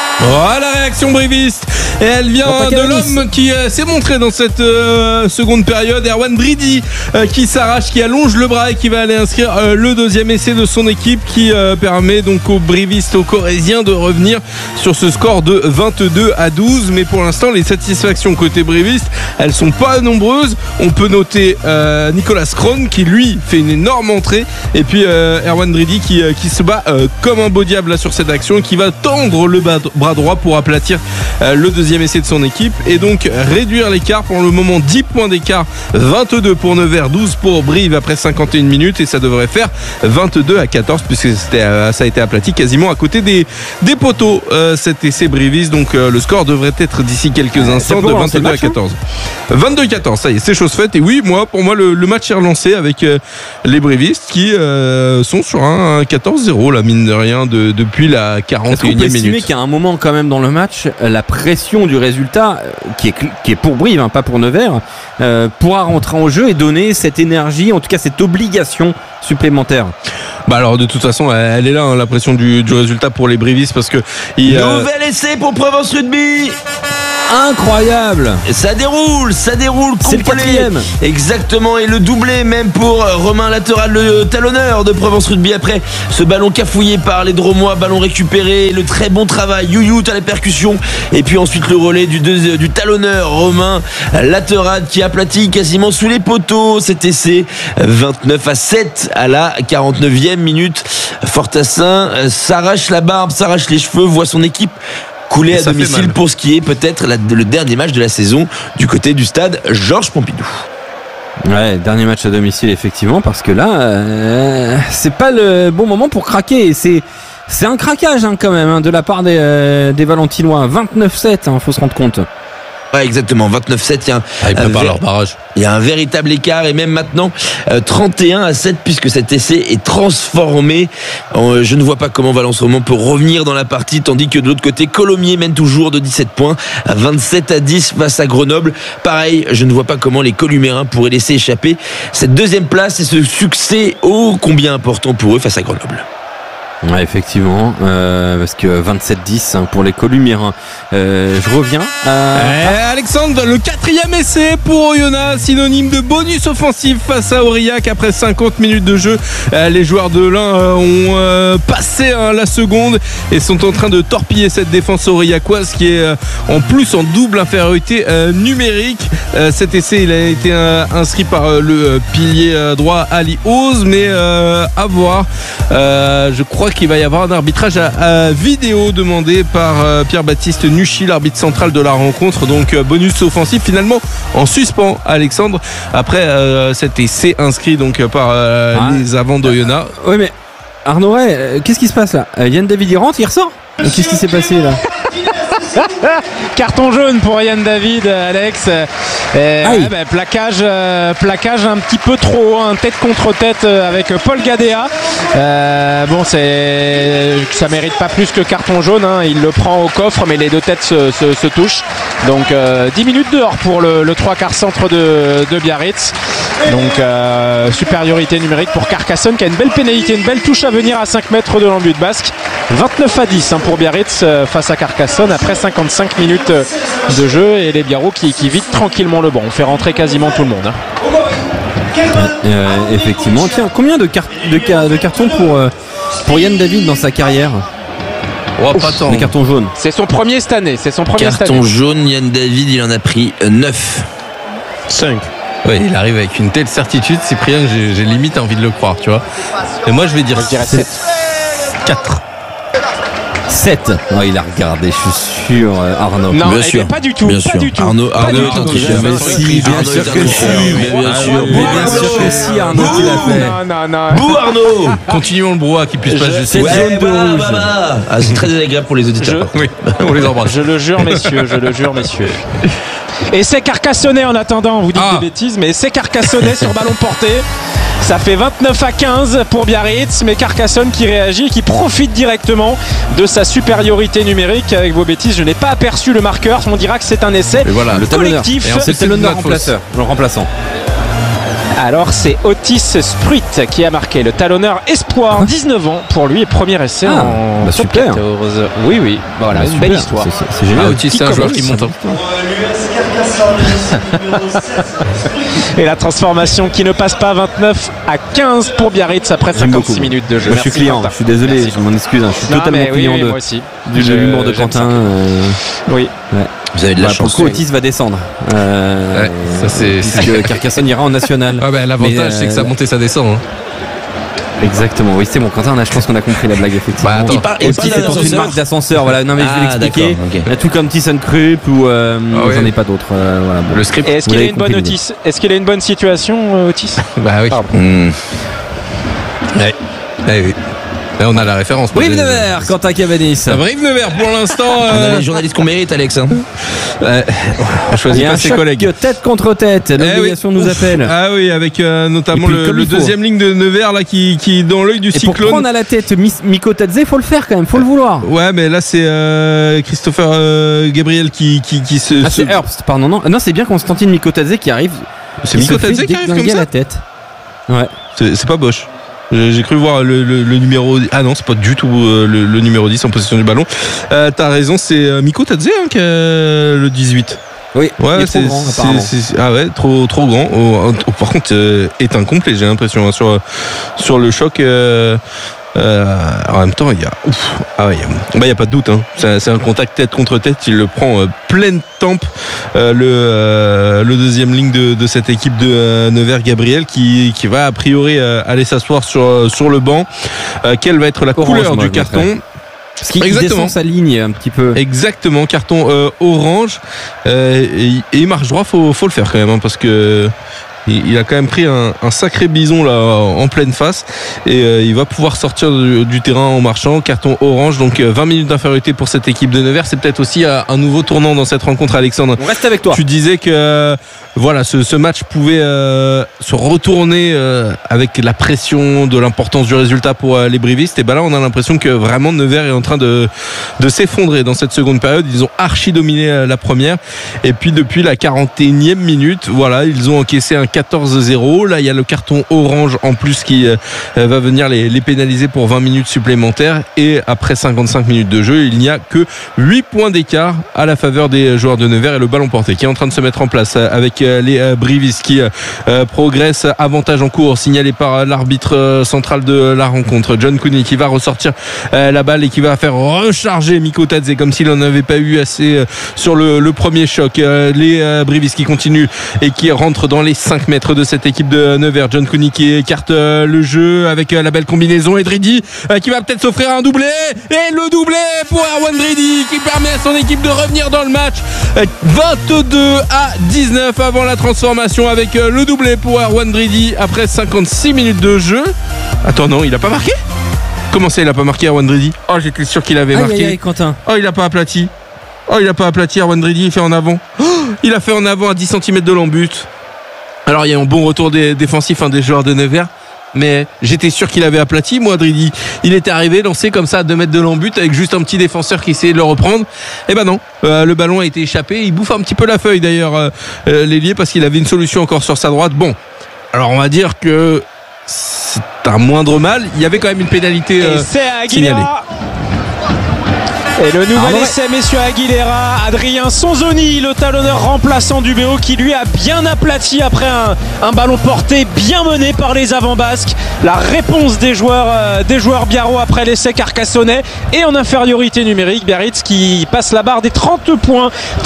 la réaction briviste, et elle vient de l'homme qui s'est montré dans cette seconde période, Erwan Bridi, qui s'arrache, qui allonge le bras et qui va aller inscrire le deuxième essai de son équipe, qui permet donc aux brivistes, aux Corréziens de revenir sur ce score de 22-12. Mais pour l'instant les satisfactions côté briviste, elles sont pas nombreuses. On peut noter Nicolas Krohn qui lui fait une énorme entrée, et puis Erwan Bridi qui se bat comme un beau diable là sur cette action, qui va tendre le bras bras droit pour aplatir le deuxième essai de son équipe et donc réduire l'écart. Pour le moment, 10 points d'écart, 22 pour Nevers, 12 pour Brive après 51 minutes et ça devrait faire 22-14 puisque ça a été aplati quasiment à côté des poteaux cet essai briviste. Donc le score devrait être d'ici quelques instants de 22-14. 22-14, ça y est, c'est chose faite. Et oui, pour moi, le match est relancé avec les brivistes qui sont sur un 14-0, la mine de rien, depuis la 41e minute. Estimer qu'il y a un moment quand même dans le match, la pression du résultat, qui est pour Brive, pas pour Nevers, pourra rentrer en jeu et donner cette énergie, en tout cas cette obligation supplémentaire. Alors de toute façon, elle est là, la pression du résultat pour les brivistes parce que nouvel essai pour Provence Rugby. Incroyable. Ça déroule c'est complet. Le 4e. Exactement, et le doublé même pour Romain Lateral, le talonneur de Provence Rugby après ce ballon cafouillé par les Dromois, ballon récupéré, le très bon travail Youyout à la percussion et puis ensuite le relais du talonneur Romain Lateral qui aplatit quasiment sous les poteaux cet essai. 29-7 à la 49e minute. Fortassin s'arrache la barbe, s'arrache les cheveux, voit son équipe couler à domicile pour ce qui est peut-être le dernier match de la saison du côté du stade Georges Pompidou. Ouais, dernier match à domicile effectivement, parce que là c'est pas le bon moment pour craquer. C'est un craquage quand même de la part des Valentinois. 29-7, faut se rendre compte. Ouais, exactement, 29-7, ils préparent leur barrage. Il y a un véritable écart et même maintenant 31-7 puisque cet essai est transformé. Je ne vois pas comment Valence Roman peut revenir dans la partie, tandis que de l'autre côté Colomiers mène toujours de 17 points à 27-10 face à Grenoble. Pareil, je ne vois pas comment les Columérins pourraient laisser échapper cette deuxième place et ce succès ô combien important pour eux face à Grenoble. Ouais, effectivement, parce que 27-10 pour les Columérins. Je reviens. Alexandre, le 4e essai pour Oyonnax, synonyme de bonus offensif face à Aurillac après 50 minutes de jeu. Les joueurs de l'Ain ont passé la seconde et sont en train de torpiller cette défense aurillacoise qui est en plus en double infériorité numérique. Cet essai, il a été inscrit par le pilier droit Ali Oz, mais à voir. Je crois qu'il va y avoir un arbitrage à vidéo demandé par Pierre-Baptiste Nuchy, l'arbitre central de la rencontre. Donc bonus offensif finalement en suspens, Alexandre, après cet essai inscrit donc par les avants d'Oyonnax. Oui, mais Arnaud, qu'est-ce qui se passe là? Yann David il rentre, il ressort? Qu'est-ce qui s'est passé là? Carton jaune pour Yann David, Alex. Plaquage un petit peu trop, tête contre tête avec Paul Gadea. Ça mérite pas plus que carton jaune. Il le prend au coffre, mais les deux têtes se touchent. Donc 10 minutes dehors pour le 3/4 centre de Biarritz. Donc supériorité numérique pour Carcassonne qui a une belle pénalité, une belle touche à venir à 5 mètres de l'embut basque. 29-10 pour Biarritz face à Carcassonne après 55 minutes de jeu et les Biarros qui vident tranquillement le banc. On fait rentrer quasiment tout le monde. Effectivement. Tiens, combien de cartons pour Yann David dans sa carrière? Pas tant. Des cartons jaunes. C'est son premier cette année. Carton jaune, Yann David, il en a pris 9. 5. Oui, il arrive avec une telle certitude, Cyprien, que j'ai limite envie de le croire, tu vois. Et moi, je vais dire 7. 4. 7. Oh, il a regardé, je suis sûr, Arnaud. Non, bien sûr. Pas du tout. Bien sûr. Arnaud est un tricheur. Bien sûr que si, Arnaud qui l'a fait. Non. Bouh, Arnaud. Continuons le brouhaha qui puisse pas se C'est jaune de rouge. C'est très désagréable pour les auditeurs. Oui, on les embrasse. Je le jure, messieurs. Et c'est Carcassonnais en attendant, vous dites des bêtises, mais c'est Carcassonnais sur ballon porté. Ça fait 29-15 pour Biarritz, mais Carcassonne qui réagit et qui profite directement de sa supériorité numérique. Avec vos bêtises, je n'ai pas aperçu le marqueur, on dira que c'est un essai collectif. C'est le remplaçant. Alors c'est Otis Spruit qui a marqué, le talonneur espoir, 19 ans pour lui et premier essai en top super. 14. Oui, voilà, une belle histoire. C'est génial. Otis, c'est un joueur qui monte. Et la transformation qui ne passe pas, 29-15 pour Biarritz après 56 minutes de jeu. Moi, je suis client, je suis désolé, je m'en excuse, je suis totalement client moi aussi. de l'humour de Quentin. Oui. Ouais. Vous avez de la chance. Pour Otis va descendre. Ça c'est puisque Carcassonne ira en national. L'avantage c'est que ça monte et ça descend. Exactement, oui, c'est bon, Quentin, je pense qu'on a compris la blague, effectivement. C'est pour une marque d'ascenseur, voilà. Non, mais je vais l'expliquer. Okay. Il y a tout comme ThyssenKrupp ou j'en ai pas d'autres. Voilà, bon. Le script. Est-ce qu'il a une bonne Otis? Est-ce qu'il a une bonne situation, Otis? Bah oui. Oui. Là, on a la référence. Brive-Nevers, Quentin Cabanis. Brive-Nevers pour l'instant. On a les journalistes qu'on mérite, Alex. On choisit pas ses collègues. Tête contre tête, l'obligation nous appelle. Ah oui, avec notamment le deuxième ligne de Nevers là qui est dans l'œil du cyclone. Pour prendre à la tête Mikko Tadze, faut le faire quand même, faut le vouloir. Ouais, mais là c'est Christopher Gabriel qui se. Ah, c'est Herbst, pardon. Non, c'est bien Constantine Mikko Tadze qui arrive. C'est Mikko Tadze qui arrive comme ça. la tête. Ouais. C'est pas Bosch. J'ai cru voir le numéro. Ah non, c'est pas du tout le numéro 10 en possession du ballon. T'as raison, c'est Mikko Tadze qui a le 18. Oui, ouais, il est trop grand, apparemment. Ah ouais, trop grand. Par contre, est incomplet, j'ai l'impression, sur le choc. En même temps, il y a pas de doute. C'est un contact tête contre tête. Il le prend pleine tempe. Le deuxième ligne de cette équipe de Nevers, Gabriel, qui va a priori aller s'asseoir sur le banc. Quelle va être la couleur du carton? Parce qu'il descend sa ligne un petit peu. Exactement, carton orange. Et il marche droit, faut le faire quand même, parce que il a quand même pris un sacré bison là en pleine face et il va pouvoir sortir du terrain en marchant. Carton orange, donc 20 minutes d'infériorité pour cette équipe de Nevers. C'est peut-être aussi un nouveau tournant dans cette rencontre, Alexandre. On reste avec toi. Tu disais que voilà, ce match pouvait se retourner avec la pression de l'importance du résultat pour les brivistes. Et ben là, on a l'impression que vraiment Nevers est en train de s'effondrer dans cette seconde période. Ils ont archi dominé la première et puis depuis la 41e minute, voilà, ils ont encaissé un 14-0. Là, il y a le carton orange en plus qui va venir les pénaliser pour 20 minutes supplémentaires. Et après 55 minutes de jeu, il n'y a que 8 points d'écart à la faveur des joueurs de Nevers et le ballon porté qui est en train de se mettre en place avec les brivistes qui progressent. Avantage en cours signalé par l'arbitre central de la rencontre, John Cooney, qui va ressortir la balle et qui va faire recharger Mikko Tadze comme s'il n'en avait pas eu assez sur le premier choc. Les brivistes qui continuent et qui rentrent dans les 5 mètres de cette équipe de Nevers. John Cooney qui écarte le jeu avec la belle combinaison et Dridi qui va peut-être s'offrir un doublé, et le doublé pour Erwan Dridi qui permet à son équipe de revenir dans le match. 22-19 avant la transformation avec le doublé pour Erwan Dridi après 56 minutes de jeu. Attends, non, il a pas marqué? Comment ça, il a pas marqué, Erwan Dridi? Oh, j'étais sûr qu'il avait marqué. Aïe, Quentin. Oh, il a pas aplati. Erwan Dridi, il fait en avant. Oh, il a fait en avant à 10 cm de l'embut. Alors il y a un bon retour défensif des joueurs de Nevers, mais j'étais sûr qu'il avait aplati, moi, Dridi. Il était arrivé lancé comme ça à 2 mètres de l'embut avec juste un petit défenseur qui essayait de le reprendre. Et ben non, le ballon a été échappé. Il bouffe un petit peu la feuille d'ailleurs, l'ailier, parce qu'il avait une solution encore sur sa droite. Bon, alors on va dire que c'est un moindre mal. Il y avait quand même une pénalité signalée. Et le nouvel essai, messieurs, Aguilera, Adrien Sonzoni, le talonneur remplaçant du BO, qui lui a bien aplati après un ballon porté bien mené par les avants basques. La réponse des joueurs biarro après l'essai carcassonnais, et en infériorité numérique, Biarritz qui passe la barre des 30 points,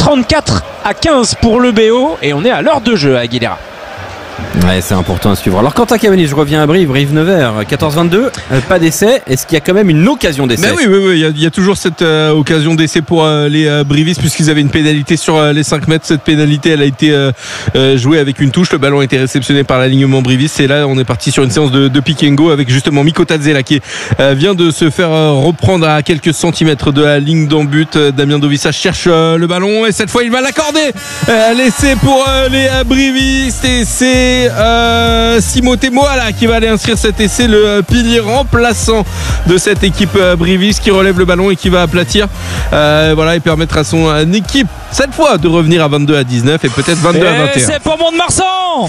34-15 pour le BO, et on est à l'heure de jeu à Aguilera. Ouais, c'est important à suivre. Alors Quentin Cabanis, je reviens à Brive-Nevers, 14-22, pas d'essai. Est-ce qu'il y a quand même une occasion d'essai? Oui, il y a toujours cette occasion d'essai pour les brivistes, puisqu'ils avaient une pénalité sur les 5 mètres. Cette pénalité, elle a été jouée avec une touche. Le ballon a été réceptionné par l'alignement briviste, et là on est parti sur une séance de pick and go avec justement Mikko Tadze là, qui vient de se faire reprendre à quelques centimètres de la ligne d'en but. Damien Dovissa cherche le ballon et cette fois il va l'accorder. L'essai pour les brivistes, et c'est Timothée Moala qui va aller inscrire cet essai, le pilier remplaçant de cette équipe briviste, qui relève le ballon et qui va aplatir et permettre à son équipe cette fois de revenir à 22-19 et peut-être 22-21. C'est pour Mont-de-Marsan.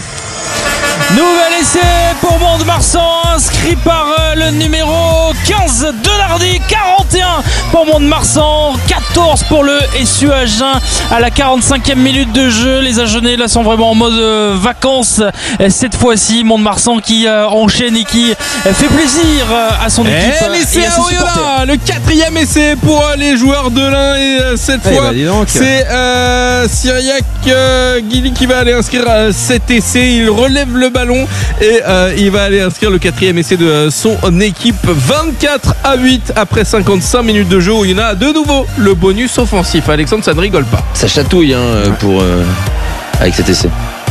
Nouvel essai pour Mont-de-Marsan, inscrit par le numéro 15 Denardi. 41 pour Mont-de-Marsan, 14 pour le SU Agen à la 45e minute de jeu. Les Agenais là sont vraiment en mode vacances cette fois-ci. Mont-de-Marsan qui enchaîne et qui fait plaisir à son équipe. L'essai à Oyonnax, le 4e essai pour les joueurs de l'Ain, et cette fois c'est Cyriac Guili qui va aller inscrire cet essai. Il relève le ballon et il va aller inscrire le 4e essai de son équipe. 24-8 après 55 minutes de jeu. Oyonnax a de nouveau le bonus offensif. Alexandre, ça ne rigole pas. Ça chatouille avec cet essai.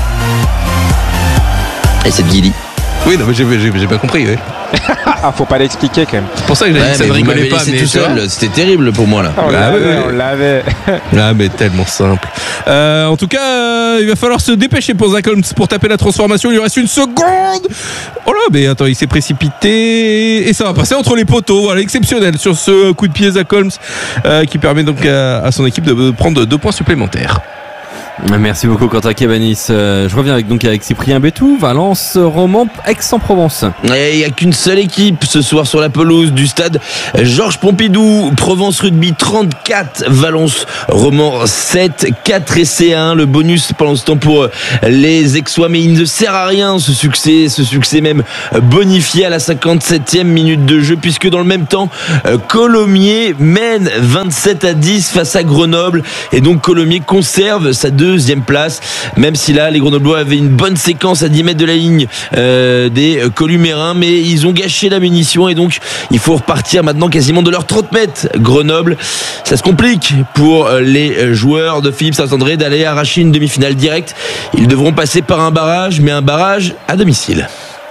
Et cette Guili. Oui, non, mais j'ai pas compris. Oui. Faut pas l'expliquer quand même. C'est pour ça que j'ai dit que ça ne rigolait pas. Mais tout seul, c'était terrible pour moi là. On l'avait. Ah, mais tellement simple. En tout cas, il va falloir se dépêcher pour Zach Holmes pour taper la transformation. Il lui reste une seconde. Oh là, mais attends, il s'est précipité et ça va passer entre les poteaux. Voilà, exceptionnel sur ce coup de pied Zach Holmes qui permet donc à son équipe de prendre 2 points supplémentaires. Merci beaucoup Quentin Cabanis. Je reviens avec Cyprien Bétou, Valence, Romans, Aix-en-Provence. Il n'y a qu'une seule équipe ce soir sur la pelouse du stade Georges Pompidou. Provence Rugby 34, Valence Romans 7, 4 essais à 1. Le bonus pendant ce temps pour les Aixois, mais il ne sert à rien ce succès même bonifié à la 57e minute de jeu, puisque dans le même temps Colomiers mène 27-10 face à Grenoble, et donc Colomiers conserve sa 2e place, même si là les Grenoblois avaient une bonne séquence à 10 mètres de la ligne des Columérins, mais ils ont gâché la munition et donc il faut repartir maintenant quasiment de leurs 30 mètres. Grenoble, ça se complique pour les joueurs de Philippe Saint-André d'aller arracher une demi-finale directe. Ils devront passer par un barrage, mais un barrage à domicile.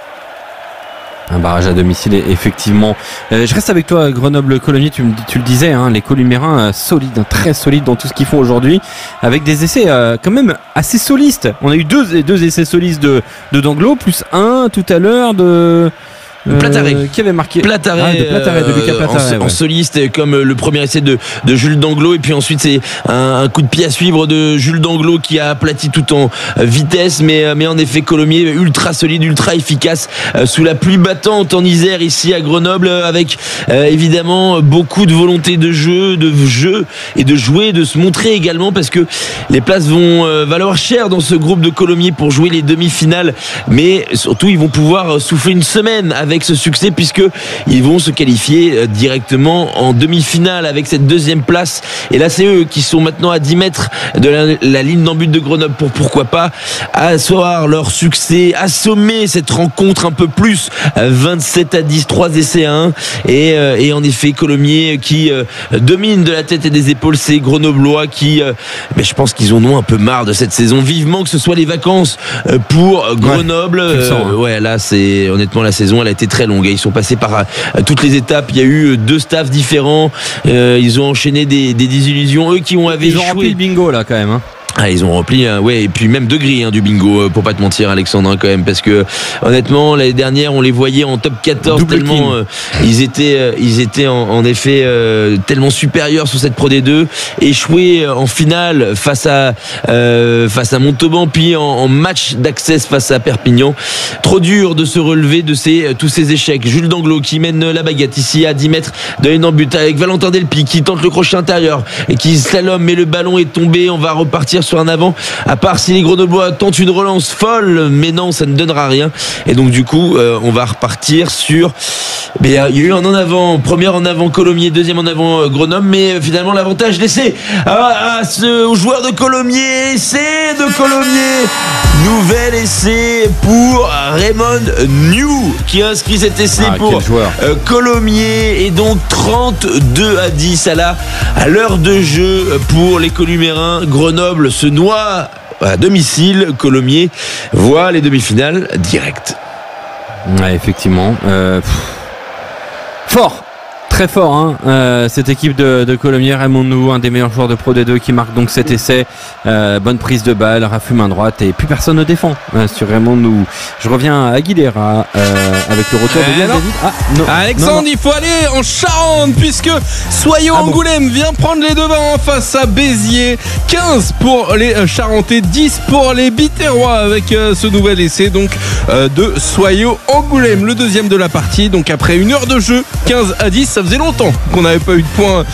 Un barrage à domicile, effectivement. Je reste avec toi, Grenoble-Colomiers, tu le disais, hein, les Columérins solides, très solides dans tout ce qu'ils font aujourd'hui, avec des essais quand même assez solistes. On a eu deux essais solistes de Danglo, plus un tout à l'heure de... Plataré qui avait marqué Plataré, de Lucas Plataré, en soliste, comme le premier essai de Jules Danglo, et puis ensuite c'est un coup de pied à suivre de Jules Danglo qui a aplati tout en vitesse, mais en effet Colomiers ultra solide, ultra efficace sous la pluie battante en Isère ici à Grenoble, avec évidemment beaucoup de volonté de jeu et de jouer, de se montrer également, parce que les places vont valoir cher dans ce groupe de Colomiers pour jouer les demi-finales, mais surtout ils vont pouvoir souffler une semaine avec ce succès, puisqu'ils vont se qualifier directement en demi-finale avec cette 2e place, et là c'est eux qui sont maintenant à 10 mètres de la ligne d'en but de Grenoble pour pourquoi pas asseoir leur succès, assommer cette rencontre un peu plus. 27-10, 3 essais à 1, et en effet Colomiers qui domine de la tête et des épaules ces Grenoblois qui mais je pense qu'ils en ont un peu marre de cette saison. Vivement que ce soit les vacances pour Grenoble. Ouais, là c'est honnêtement, la saison elle a été très longue. Ils sont passés par toutes les étapes. Il y a eu 2 staffs différents. Ils ont enchaîné des désillusions. Eux qui ont échoué. Ils ont rempli le bingo là quand même. Hein. Ah, ils ont rempli, ouais, et puis même 2 grilles du bingo, pour pas te mentir, Alexandre, quand même, parce que honnêtement l'année dernière on les voyait en top 14 double tellement ils étaient en effet tellement supérieurs sur cette Pro D2, échoués en finale face à Montauban, puis en match d'accès face à Perpignan. Trop dur de se relever de tous ces échecs. Jules Danglo qui mène la baguette ici à 10 mètres de ligne en but, avec Valentin Delpy qui tente le crochet intérieur et qui slalom, mais le ballon est tombé. On va repartir sur un avant, à part si les Grenoblois tentent une relance folle, mais non, ça ne donnera rien, et donc du coup on va repartir sur il y a eu un en avant, première en avant Colomiers, 2e en avant Grenoble, mais finalement l'avantage laissé aux joueurs de Colomiers. Essai de Colomiers, nouvel essai pour Raymond New qui inscrit cet essai pour Colomiers, et donc 32-10 à l'heure de jeu pour les Columérins. Grenoble se noie à domicile, Colomiers voit les demi-finales directes. Ouais, effectivement. Fort, très fort, hein. Cette équipe de Colomiers. Raymond Nou, un des meilleurs joueurs de Pro D2, qui marque donc cet essai. Bonne prise de balle, raffut main droite, et plus personne ne défend sur Raymond Nou. Je reviens à Aguilera avec le retour de David. Alexandre, il faut aller en Charente, puisque Soyaux Angoulême vient prendre les devants face à Béziers. 15 pour les Charentais, 10 pour les Biterrois, avec ce nouvel essai donc de Soyaux Angoulême, le 2e de la partie. Donc après 1 heure de jeu, 15-10, ça faisait longtemps qu'on n'avait pas eu de points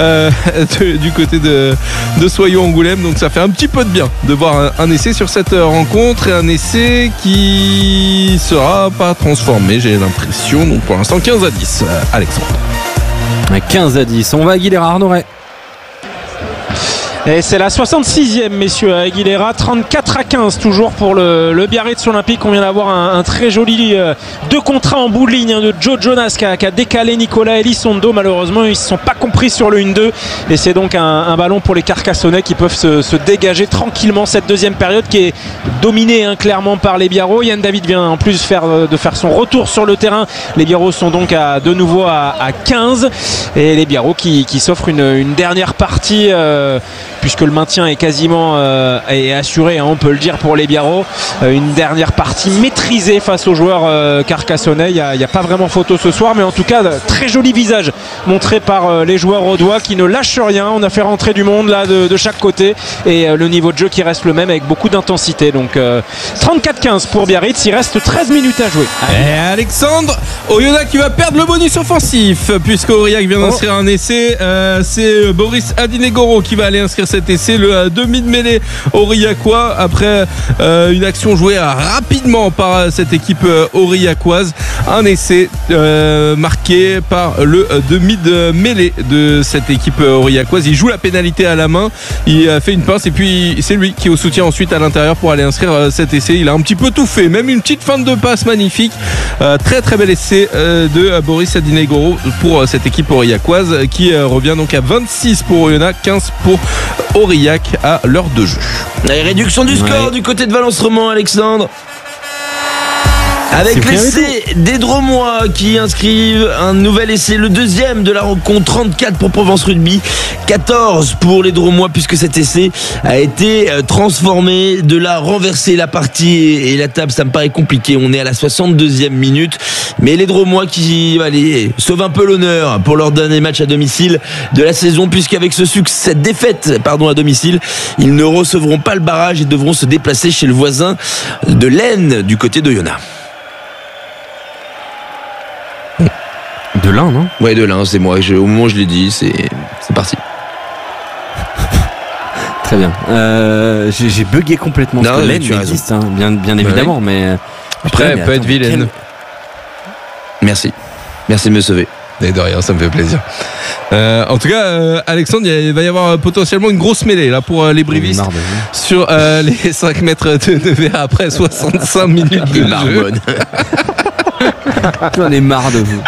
du côté de Soyaux Angoulême, donc ça fait un petit peu de bien de voir un essai sur cette rencontre, et un essai qui sera pas transformé, j'ai l'impression. Donc pour l'instant 15-10, Alexandre. 15-10, on va à Aguilera, Arnoret. Et c'est la 66e, messieurs, à Aguilera. 34-15 toujours pour le Biarritz Olympique. On vient d'avoir un très joli 2 contre 1 en bout de ligne de Joe Jonas qui a décalé Nicolas Elizondo. Malheureusement, ils ne se sont pas compris sur le 1-2. Et c'est donc un ballon pour les Carcassonnais qui peuvent se dégager tranquillement cette deuxième période qui est dominée clairement par les Biarros. Yann David vient en plus de faire son retour sur le terrain. Les Biarros sont donc de nouveau à 15. Et les Biarros qui s'offrent une dernière partie puisque le maintien est quasiment est assuré, on peut le dire, pour les Biarros. Une dernière partie maîtrisée face aux joueurs carcassonnais. Il n'y a pas vraiment photo ce soir, mais en tout cas très joli visage montré par les joueurs audois qui ne lâchent rien. On a fait rentrer du monde là de chaque côté et le niveau de jeu qui reste le même avec beaucoup d'intensité. Donc 34-15 pour Biarritz. Il reste 13 minutes à jouer. Et Alexandre, Oyonnax qui va perdre le bonus offensif puisque Aurillac vient d'inscrire un essai. C'est Boris Adinegoro qui va aller inscrire cet essai, le demi de mêlée aurillacois après une action jouée rapidement par cette équipe aurillacoise. Un essai marqué par le demi de mêlée de cette équipe aurillacoise. Il joue la pénalité à la main, il fait une pince et puis c'est lui qui est au soutien ensuite à l'intérieur pour aller inscrire cet essai. Il a un petit peu tout fait, même une petite feinte de passe magnifique. Très très bel essai de Boris Adinegoro pour cette équipe aurillacoise qui revient donc à 26 pour Oyonnax, 15 pour Aurillac à l'heure de jeu. La réduction du score du côté de Valence-Romand, Alexandre. Avec l'essai des Dromois qui inscrivent un nouvel essai, le deuxième de la rencontre. 34 pour Provence Rugby, 14 pour les Dromois puisque cet essai a été transformé. De là renverser la partie et la table, ça me paraît compliqué. On est à la 62e minute, mais les Dromois qui sauvent un peu l'honneur pour leur dernier match à domicile de la saison, puisqu'avec cette défaite à domicile, ils ne recevront pas le barrage et devront se déplacer chez le voisin de l'Aisne du côté d'Oyonnax. De l'Ain, non ? Ouais, de l'Ain, c'est moi. Au moment où je l'ai dit, c'est parti. Très bien. J'ai bugué complètement. Non, l'Aisne existe, bien évidemment, mais après, elle peut être vilaine. Merci de me sauver. Et de rien, ça me fait plaisir. En tout cas, Alexandre, il va y avoir potentiellement une grosse mêlée là pour les brivistes sur les 5 mètres de Nevers après 65 minutes de jeu. J'en ai marre de vous.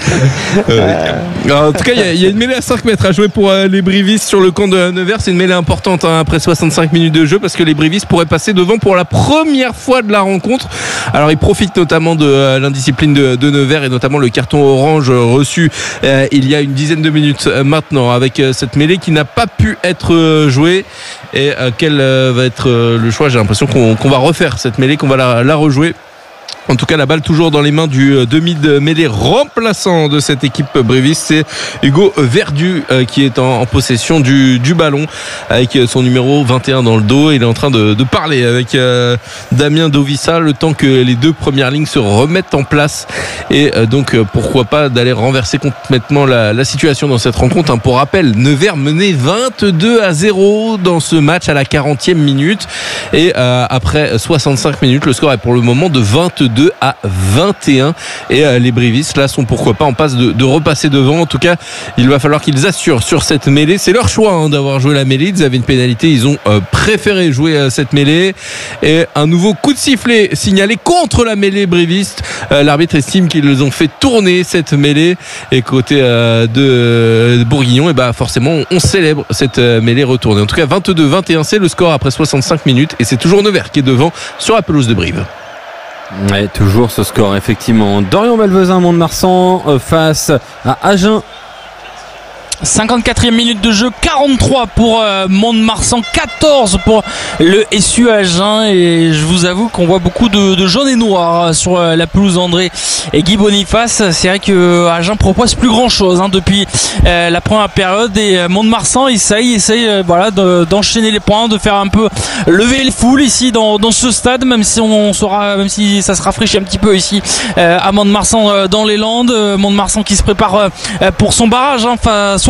En tout cas, il y a une mêlée à 5 mètres à jouer pour les brivistes sur le camp de Nevers. C'est une mêlée importante après 65 minutes de jeu parce que les brivistes pourraient passer devant pour la première fois de la rencontre. Alors ils profitent notamment de l'indiscipline de Nevers et notamment le carton orange reçu il y a une dizaine de minutes maintenant avec cette mêlée qui n'a pas pu être jouée. Et quel va être le choix? J'ai l'impression qu'on va refaire cette mêlée, qu'on va la rejouer. En tout cas, la balle toujours dans les mains du demi de mêlée remplaçant de cette équipe bréviste. C'est Hugo Verdu qui est en possession du ballon avec son numéro 21 dans le dos. Il est en train de parler avec Damien Dovissa le temps que les deux premières lignes se remettent en place. Et donc, pourquoi pas d'aller renverser complètement la situation dans cette rencontre. Pour rappel, Nevers menait 22-0 dans ce match à la 40e minute. Et après 65 minutes, le score est pour le moment de 22-21 et les brivistes là sont pourquoi pas en passe de repasser devant. En tout cas, il va falloir qu'ils assurent sur cette mêlée. C'est leur choix d'avoir joué la mêlée. Ils avaient une pénalité, ils ont préféré jouer cette mêlée et un nouveau coup de sifflet signalé contre la mêlée briviste. L'arbitre estime qu'ils ont fait tourner cette mêlée et côté de Bourguignon, et forcément on célèbre cette mêlée retournée. En tout cas 22-21 c'est le score après 65 minutes et c'est toujours Nevers qui est devant sur la pelouse de Brive. Ouais, toujours ce score, effectivement. Dorian Malvezin, Mont-de-Marsan face à Agen. 54e minute de jeu, 43 pour Mont-de-Marsan, 14 pour le SU Agen. Et je vous avoue qu'on voit beaucoup de jaunes et noirs sur la pelouse André et Guy Boniface. C'est vrai que Agen propose plus grand chose depuis la première période, et Mont-de-Marsan essaye d'enchaîner les points, de faire un peu lever les foules ici dans ce stade, même si ça se rafraîchit un petit peu ici à Mont-de-Marsan dans les Landes. Mont-de-Marsan qui se prépare pour son barrage, soit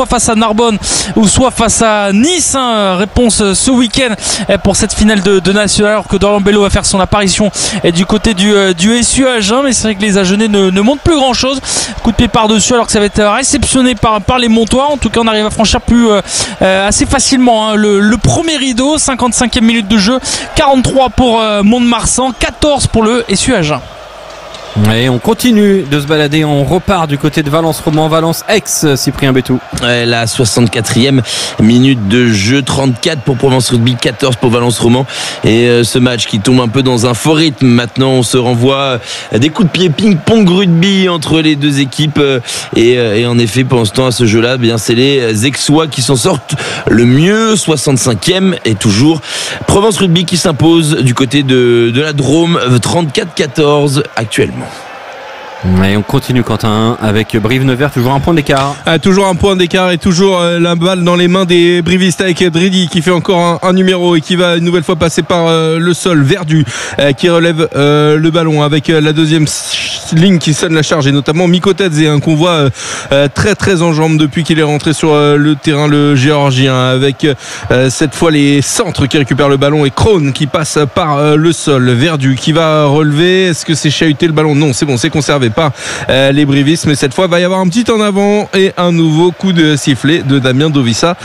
soit face à Narbonne ou soit face à Nice. Réponse ce week-end pour cette finale de National, alors que Dorian Bello va faire son apparition du côté du SU Agen. Mais c'est vrai que les Agenais ne montent plus grand chose. Coup de pied par-dessus, alors que ça va être réceptionné par les Montois. En tout cas, on arrive à franchir assez facilement le premier rideau. 55e minute de jeu, 43 pour Mont-de-Marsan, 14 pour le SU Agen. Et on continue de se balader, on repart du côté de Valence-Roman, Valence-Aix, Cyprien Bétou. La 64e minute de jeu, 34 pour Provence Rugby, 14 pour Valence-Roman. Et ce match qui tombe un peu dans un faux rythme. Maintenant, on se renvoie des coups de pied ping-pong rugby entre les deux équipes. Et en effet, pendant ce temps, à ce jeu-là, bien, c'est les Aixois qui s'en sortent le mieux. 65e et toujours Provence Rugby qui s'impose du côté de la Drôme, 34-14 actuellement. Et on continue, Quentin, avec Brive-Nevers, toujours un point d'écart. Toujours un point d'écart et toujours la balle dans les mains des Brivistes avec Dridi qui fait encore un numéro et qui va une nouvelle fois passer par le sol. Verdu qui relève le ballon avec la deuxième ligne qui sonne la charge, et notamment Mikotadze, qu'on voit très très en jambes depuis qu'il est rentré sur le terrain, le Géorgien, avec cette fois les centres qui récupèrent le ballon et Krohn qui passe par le sol. Verdu qui va relever. Est-ce que c'est chahuté le ballon? Non, c'est bon, c'est conservé par les Brivistes, mais cette fois il va y avoir un petit en avant et un nouveau coup de sifflet de Damien Dovissa.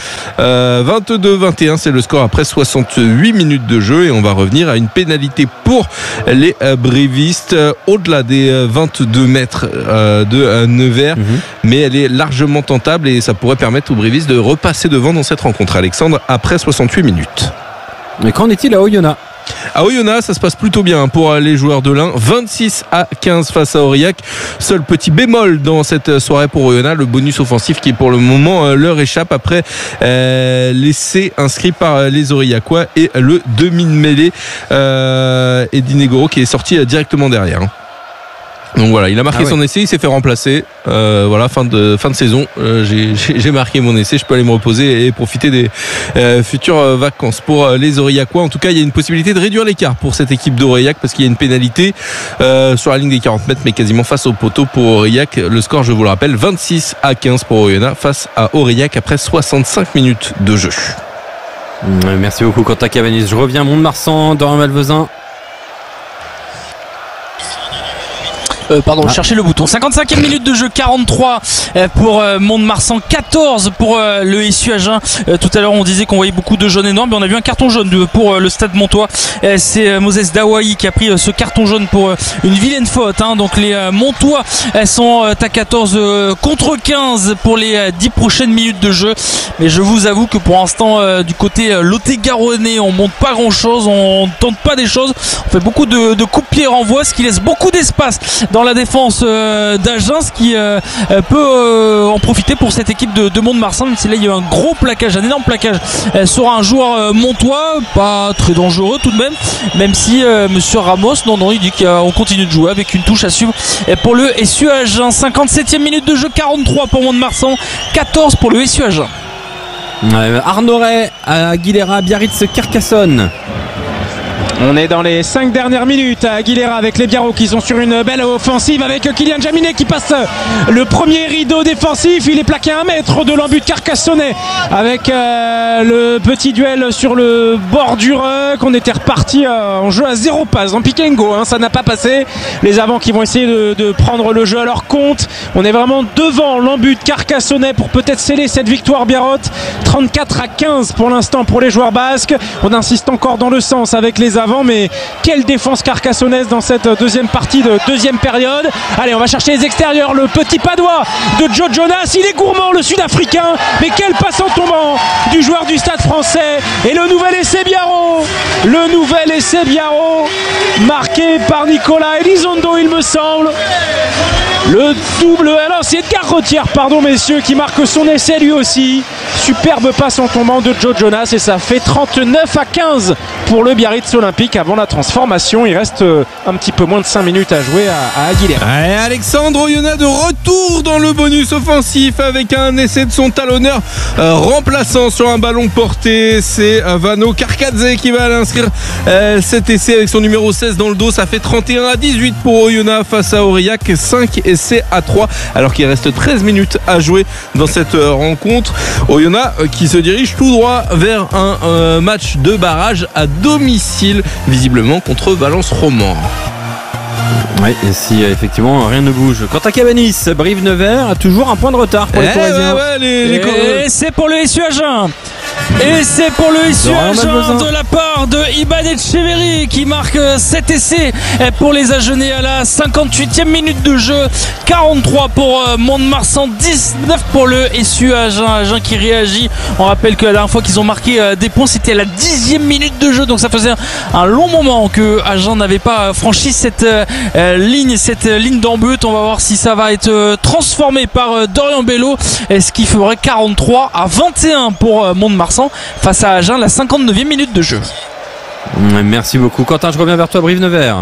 22-21, c'est le score après 68 minutes de jeu, et on va revenir à une pénalité pour les Brivistes au-delà des 22 mètres de Nevers, mais elle est largement tentable et ça pourrait permettre aux Brivistes de repasser devant dans cette rencontre, Alexandre, après 68 minutes. Mais qu'en est-il à Oyonnax? À Oyonnax, ça se passe plutôt bien pour les joueurs de l'Ain. 26-15 face à Aurillac. Seul petit bémol dans cette soirée pour Oyonnax, le bonus offensif qui pour le moment leur échappe après l'essai inscrit par les Aurillacois et le demi de mêlée Edine Goro qui est sorti directement derrière. Donc voilà, il a marqué son essai, il s'est fait remplacer. Voilà, fin de saison. J'ai marqué mon essai, je peux aller me reposer et profiter des futures vacances pour les Aurillacois. En tout cas, il y a une possibilité de réduire l'écart pour cette équipe d'Aurillac parce qu'il y a une pénalité sur la ligne des 40 mètres, mais quasiment face au poteau pour Aurillac. Le score, je vous le rappelle, 26-15 pour Oyonnax face à Aurillac après 65 minutes de jeu. Merci beaucoup, Quentin Cabanis. Je reviens à Mont-de-Marsan, Dorian Malvezin. Cherchez le bouton. 55e minute de jeu, 43 pour Mont-de-Marsan, 14 pour le SU Agen. Tout à l'heure on disait qu'on voyait beaucoup de jaunes énormes, mais on a vu un carton jaune pour le Stade Montois. C'est Moses Dawahi qui a pris ce carton jaune pour une vilaine faute. Donc les Montois sont à 14 contre 15 pour les 10 prochaines minutes de jeu. Mais je vous avoue que pour l'instant du côté Lot-et-Garonnais, on monte pas grand chose, on ne tente pas des choses. On fait beaucoup de coups de pied renvoi, ce qui laisse beaucoup d'espace dans la défense d'Agen, ce qui peut en profiter pour cette équipe de Mont-de-Marsan, même si là il y a eu un gros plaquage, un énorme plaquage sur un joueur montois, pas très dangereux tout de même si monsieur Ramos, non, il dit qu'on continue de jouer avec une touche à suivre pour le SU Agen. 57e minute de jeu, 43 pour Mont-de-Marsan, 14 pour le SU Agen. Arnoret, Aguilera, Biarritz, Carcassonne. On est dans les 5 dernières minutes à Aguilera avec les Biarros qui sont sur une belle offensive avec Kylian Jaminet qui passe le premier rideau défensif. Il est plaqué à 1 mètre de l'embut carcassonnais avec le petit duel sur le bord du ruck. On était reparti en jeu à 0 passe en pick and go, ça n'a pas passé. Les avants qui vont essayer de prendre le jeu à leur compte. On est vraiment devant l'embut carcassonnais pour peut-être sceller cette victoire biarrote. 34-15 pour l'instant pour les joueurs basques. On insiste encore dans le sens avec les avants, mais quelle défense carcassonnaise dans cette deuxième partie de deuxième période. Allez, on va chercher les extérieurs, le petit padois de Joe Jonas, il est gourmand le sud-africain, mais quel passe en tombant du joueur du Stade français, et le nouvel essai Biarro marqué par Nicolas Elizondo, il me semble. Le double, alors c'est Edgar Retière, messieurs, qui marque son essai lui aussi. Superbe passe en tombant de Joe Jonas, et ça fait 39-15 pour le Biarritz Olympique avant la transformation. Il reste un petit peu moins de 5 minutes à jouer à Aguilera. Et Alexandre Oyonnax de retour dans le bonus offensif avec un essai de son talonneur remplaçant sur un ballon porté. C'est Vano Karkadze qui va l'inscrire cet essai avec son numéro 16 dans le dos. Ça fait 31-18 pour Oyonnax face à Aurillac. 5 essais à 3 alors qu'il reste 13 minutes à jouer dans cette rencontre. Oyonnax qui se dirige tout droit vers un match de barrage à domicile, visiblement contre Valence Roman. Oui, et si effectivement rien ne bouge. Quant à Cabanis, Brive-Nevers a toujours un point de retard pour les Corréziens. Et c'est pour le SU Agen. Et c'est pour le SU Agen de la part de Iban Etcheverry qui marque cet essai pour les Agenais à la 58e minute de jeu. 43 pour Mont-de-Marsan, 19 pour le SU Agen. Agen qui réagit. On rappelle que la dernière fois qu'ils ont marqué des points, c'était à la 10e minute de jeu. Donc ça faisait un long moment que Agen n'avait pas franchi cette ligne d'en-but. On va voir si ça va être transformé par Dorian Bello. Ce qui ferait 43-21 pour Mont-de-Marsan face à Agen, la 59e minute de jeu. Merci beaucoup Quentin, je reviens vers toi Brive-Nevers.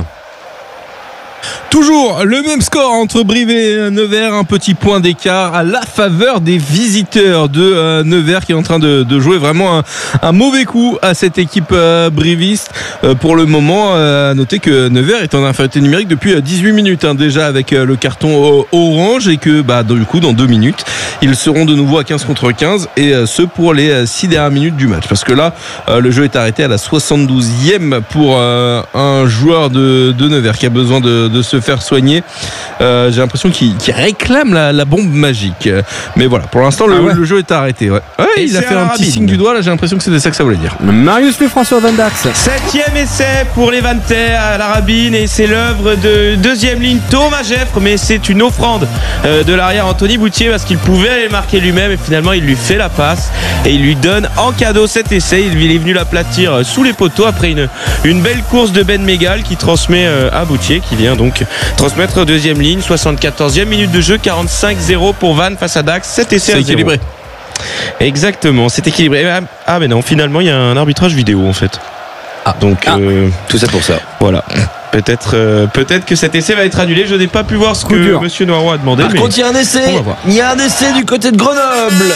Toujours le même score entre Brive et Nevers, un petit point d'écart à la faveur des visiteurs de Nevers qui est en train de jouer vraiment un mauvais coup à cette équipe briviste. Pour le moment, à noter que Nevers est en infériorité numérique depuis 18 minutes déjà avec le carton orange et que du coup dans 2 minutes ils seront de nouveau à 15 contre 15 et ce pour les 6 dernières minutes du match parce que là le jeu est arrêté à la 72e pour un joueur de Nevers qui a besoin de se faire soigner. J'ai l'impression qu'il réclame la bombe magique. Mais voilà, pour l'instant, le jeu est arrêté. Ouais, il a fait un petit signe du doigt. Là, j'ai l'impression que c'était ça que ça voulait dire. Marius Louis-François Van Dax. 7e essai pour les Vantais à la Rabine et c'est l'œuvre de deuxième ligne Thomas Geffre, mais c'est une offrande de l'arrière Anthony Boutier parce qu'il pouvait aller marquer lui-même et finalement il lui fait la passe et il lui donne en cadeau cet essai. Il est venu l'aplatir sous les poteaux après une belle course de Ben Mégal qui transmet à Boutier qui vient donc transmettre deuxième ligne. 74e minute de jeu, 45-0 pour Vannes face à Dax. 7 essais à 0. Équilibré. Exactement, c'est équilibré. Ah mais non, finalement il y a un arbitrage vidéo en fait. Donc tout ça pour ça. Voilà. Peut-être que cet essai va être annulé. Je n'ai pas pu voir ce que Monsieur Noiroy a demandé. Par contre, il y a un essai. Il y a un essai du côté de Grenoble.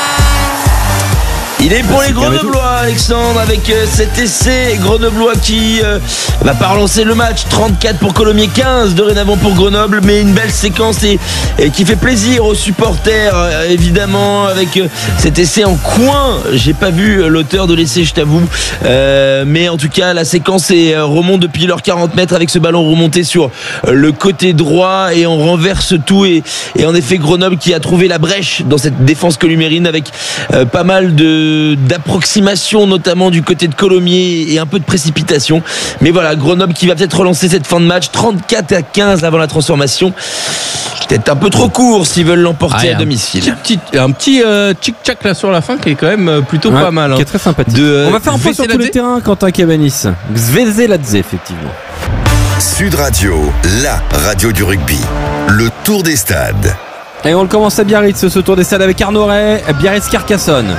Il est pour les Grenoblois, Alexandre, avec cet essai grenoblois qui va pas relancer le match. 34 pour Colomiers, 15 dorénavant pour Grenoble, mais une belle séquence et qui fait plaisir aux supporters, évidemment, avec cet essai en coin. J'ai pas vu l'auteur de l'essai, je t'avoue, mais en tout cas, la séquence remonte depuis leurs 40 mètres avec ce ballon remonté sur le côté droit et on renverse tout et en effet Grenoble qui a trouvé la brèche dans cette défense columérine avec pas mal d'approximation notamment du côté de Colomiers et un peu de précipitation, mais voilà, Grenoble qui va peut-être relancer cette fin de match. 34-15 avant la transformation, peut-être un peu trop court s'ils veulent l'emporter à domicile. Un petit tchic-tchac là sur la fin qui est quand même plutôt pas mal, qui est très sympathique. On va faire un point sur tous les terrains. Quentin Cabanis, Zvezeladze effectivement. Sud Radio, la radio du rugby, le tour des stades. Et on le commence à Biarritz, ce tour des stades avec Arnaud Ray, Biarritz-Carcassonne.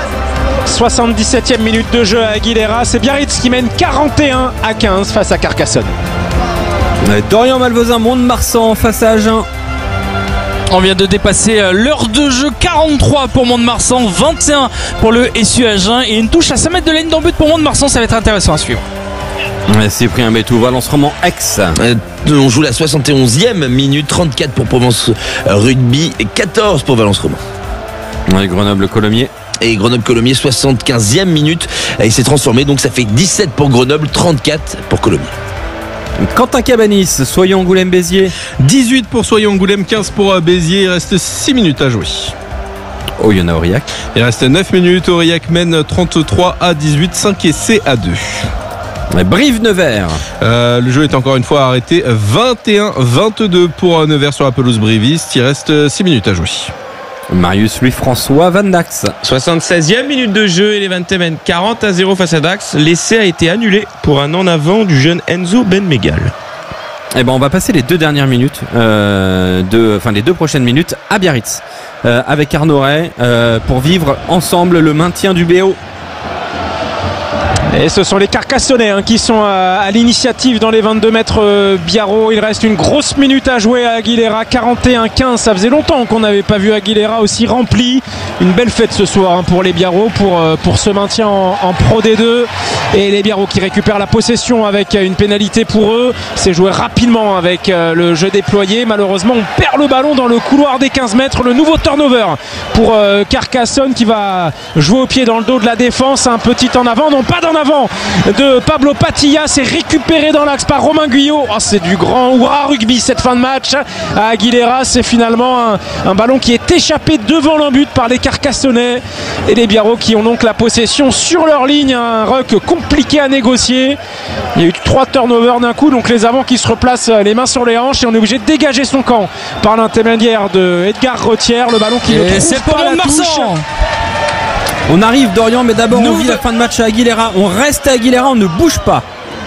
77e minute de jeu à Aguilera. C'est Biarritz qui mène 41-15 face à Carcassonne. Dorian Malvezin, Mont-de-Marsan face à Agen. On vient de dépasser l'heure de jeu. 43 pour Mont-de-Marsan, 21 pour le SU Agen et une touche à 5 mètres de ligne d'en but pour Mont-de-Marsan. Ça va être intéressant à suivre. Cyprien Bétou, Valence Roman Aix. On joue la 71e minute, 34 pour Provence Rugby et 14 pour Valence Roman. Grenoble-Colomiers. Et Grenoble-Colomiers, 75e minute. Il s'est transformé, donc ça fait 17 pour Grenoble, 34 pour Colomiers. Quentin Cabanis, Soyons-Angoulême-Béziers. 18 pour Soyons-Angoulême, 15 pour Béziers. Il reste 6 minutes à jouer. Oyonnax-Aurillac. Il reste 9 minutes. Aurillac mène 33-18, 5 essais à 2. Brive-Nevers. Le jeu est encore une fois arrêté. 21-22 pour Nevers sur la pelouse briviste. Il reste 6 minutes à jouer. Marius Louis-François Van Dax. 76e minute de jeu et les Vantais mènent 40-0 face à Dax. L'essai a été annulé pour un en avant du jeune Enzo Ben Mégal. On va passer les 2 dernières minutes, les 2 prochaines minutes à Biarritz avec Arnaud Ray pour vivre ensemble le maintien du BO. Et ce sont les Carcassonnais qui sont à l'initiative dans les 22 mètres Biarro. Il reste une grosse minute à jouer à Aguilera, 41-15. Ça faisait longtemps qu'on n'avait pas vu Aguilera aussi rempli. Une belle fête ce soir pour les Biarro pour ce maintien en Pro D2. Et les Biarro qui récupèrent la possession avec une pénalité pour eux. C'est joué rapidement avec le jeu déployé. Malheureusement, on perd le ballon dans le couloir des 15 mètres. Le nouveau turnover pour Carcassonne qui va jouer au pied dans le dos de la défense. Un petit en avant, non pas d'en avant de Pablo Patilla. C'est récupéré dans l'axe par Romain Guyot. Oh, c'est du grand hurrah rugby cette fin de match à Aguilera. C'est finalement un ballon qui est échappé devant l'embut par les Carcassonnais. Et les Biarro qui ont donc la possession sur leur ligne. Un ruck compliqué à négocier. Il y a eu 3 turnovers d'un coup, donc les avants qui se replacent les mains sur les hanches et on est obligé de dégager son camp par l'intermédiaire de Edgar Retière. Le ballon qui ne trouve pas la touche. On arrive Dorian, mais d'abord on vit la fin de match à Aguilera. On reste à Aguilera, on ne bouge pas.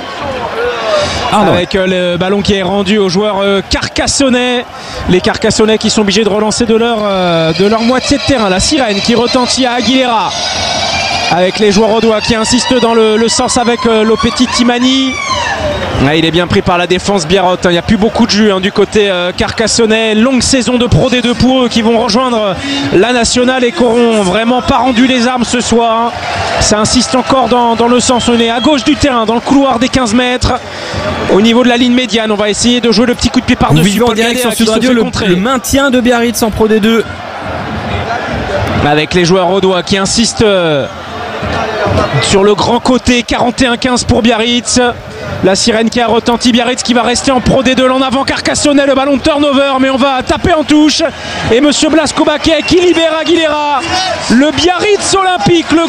Avec le ballon qui est rendu aux joueurs carcassonnais. Les Carcassonnais qui sont obligés de relancer de leur moitié de terrain. La sirène qui retentit à Aguilera. Avec les joueurs audois qui insistent dans le sens avec Lopetit Timani. Il est bien pris par la défense Biarrot. Il n'y a plus beaucoup de jus du côté carcassonnais. Longue saison de Pro D2 pour eux qui vont rejoindre la nationale et qui n'auront vraiment pas rendu les armes ce soir. Ça insiste encore dans le sens. On est à gauche du terrain, dans le couloir des 15 mètres. Au niveau de la ligne médiane, on va essayer de jouer le petit coup de pied par-dessus. Nous vivons en direct sur Sud Radio le maintien de Biarritz en Pro D2. Avec les joueurs audois qui insistent sur le grand côté. 41-15 pour Biarritz. La sirène qui a retenti, Biarritz qui va rester en Pro D2, en avant Carcassonnais, le ballon de turnover, mais on va taper en touche. Et monsieur Blasco Baquet qui libère Aguilera. Le Biarritz Olympique, le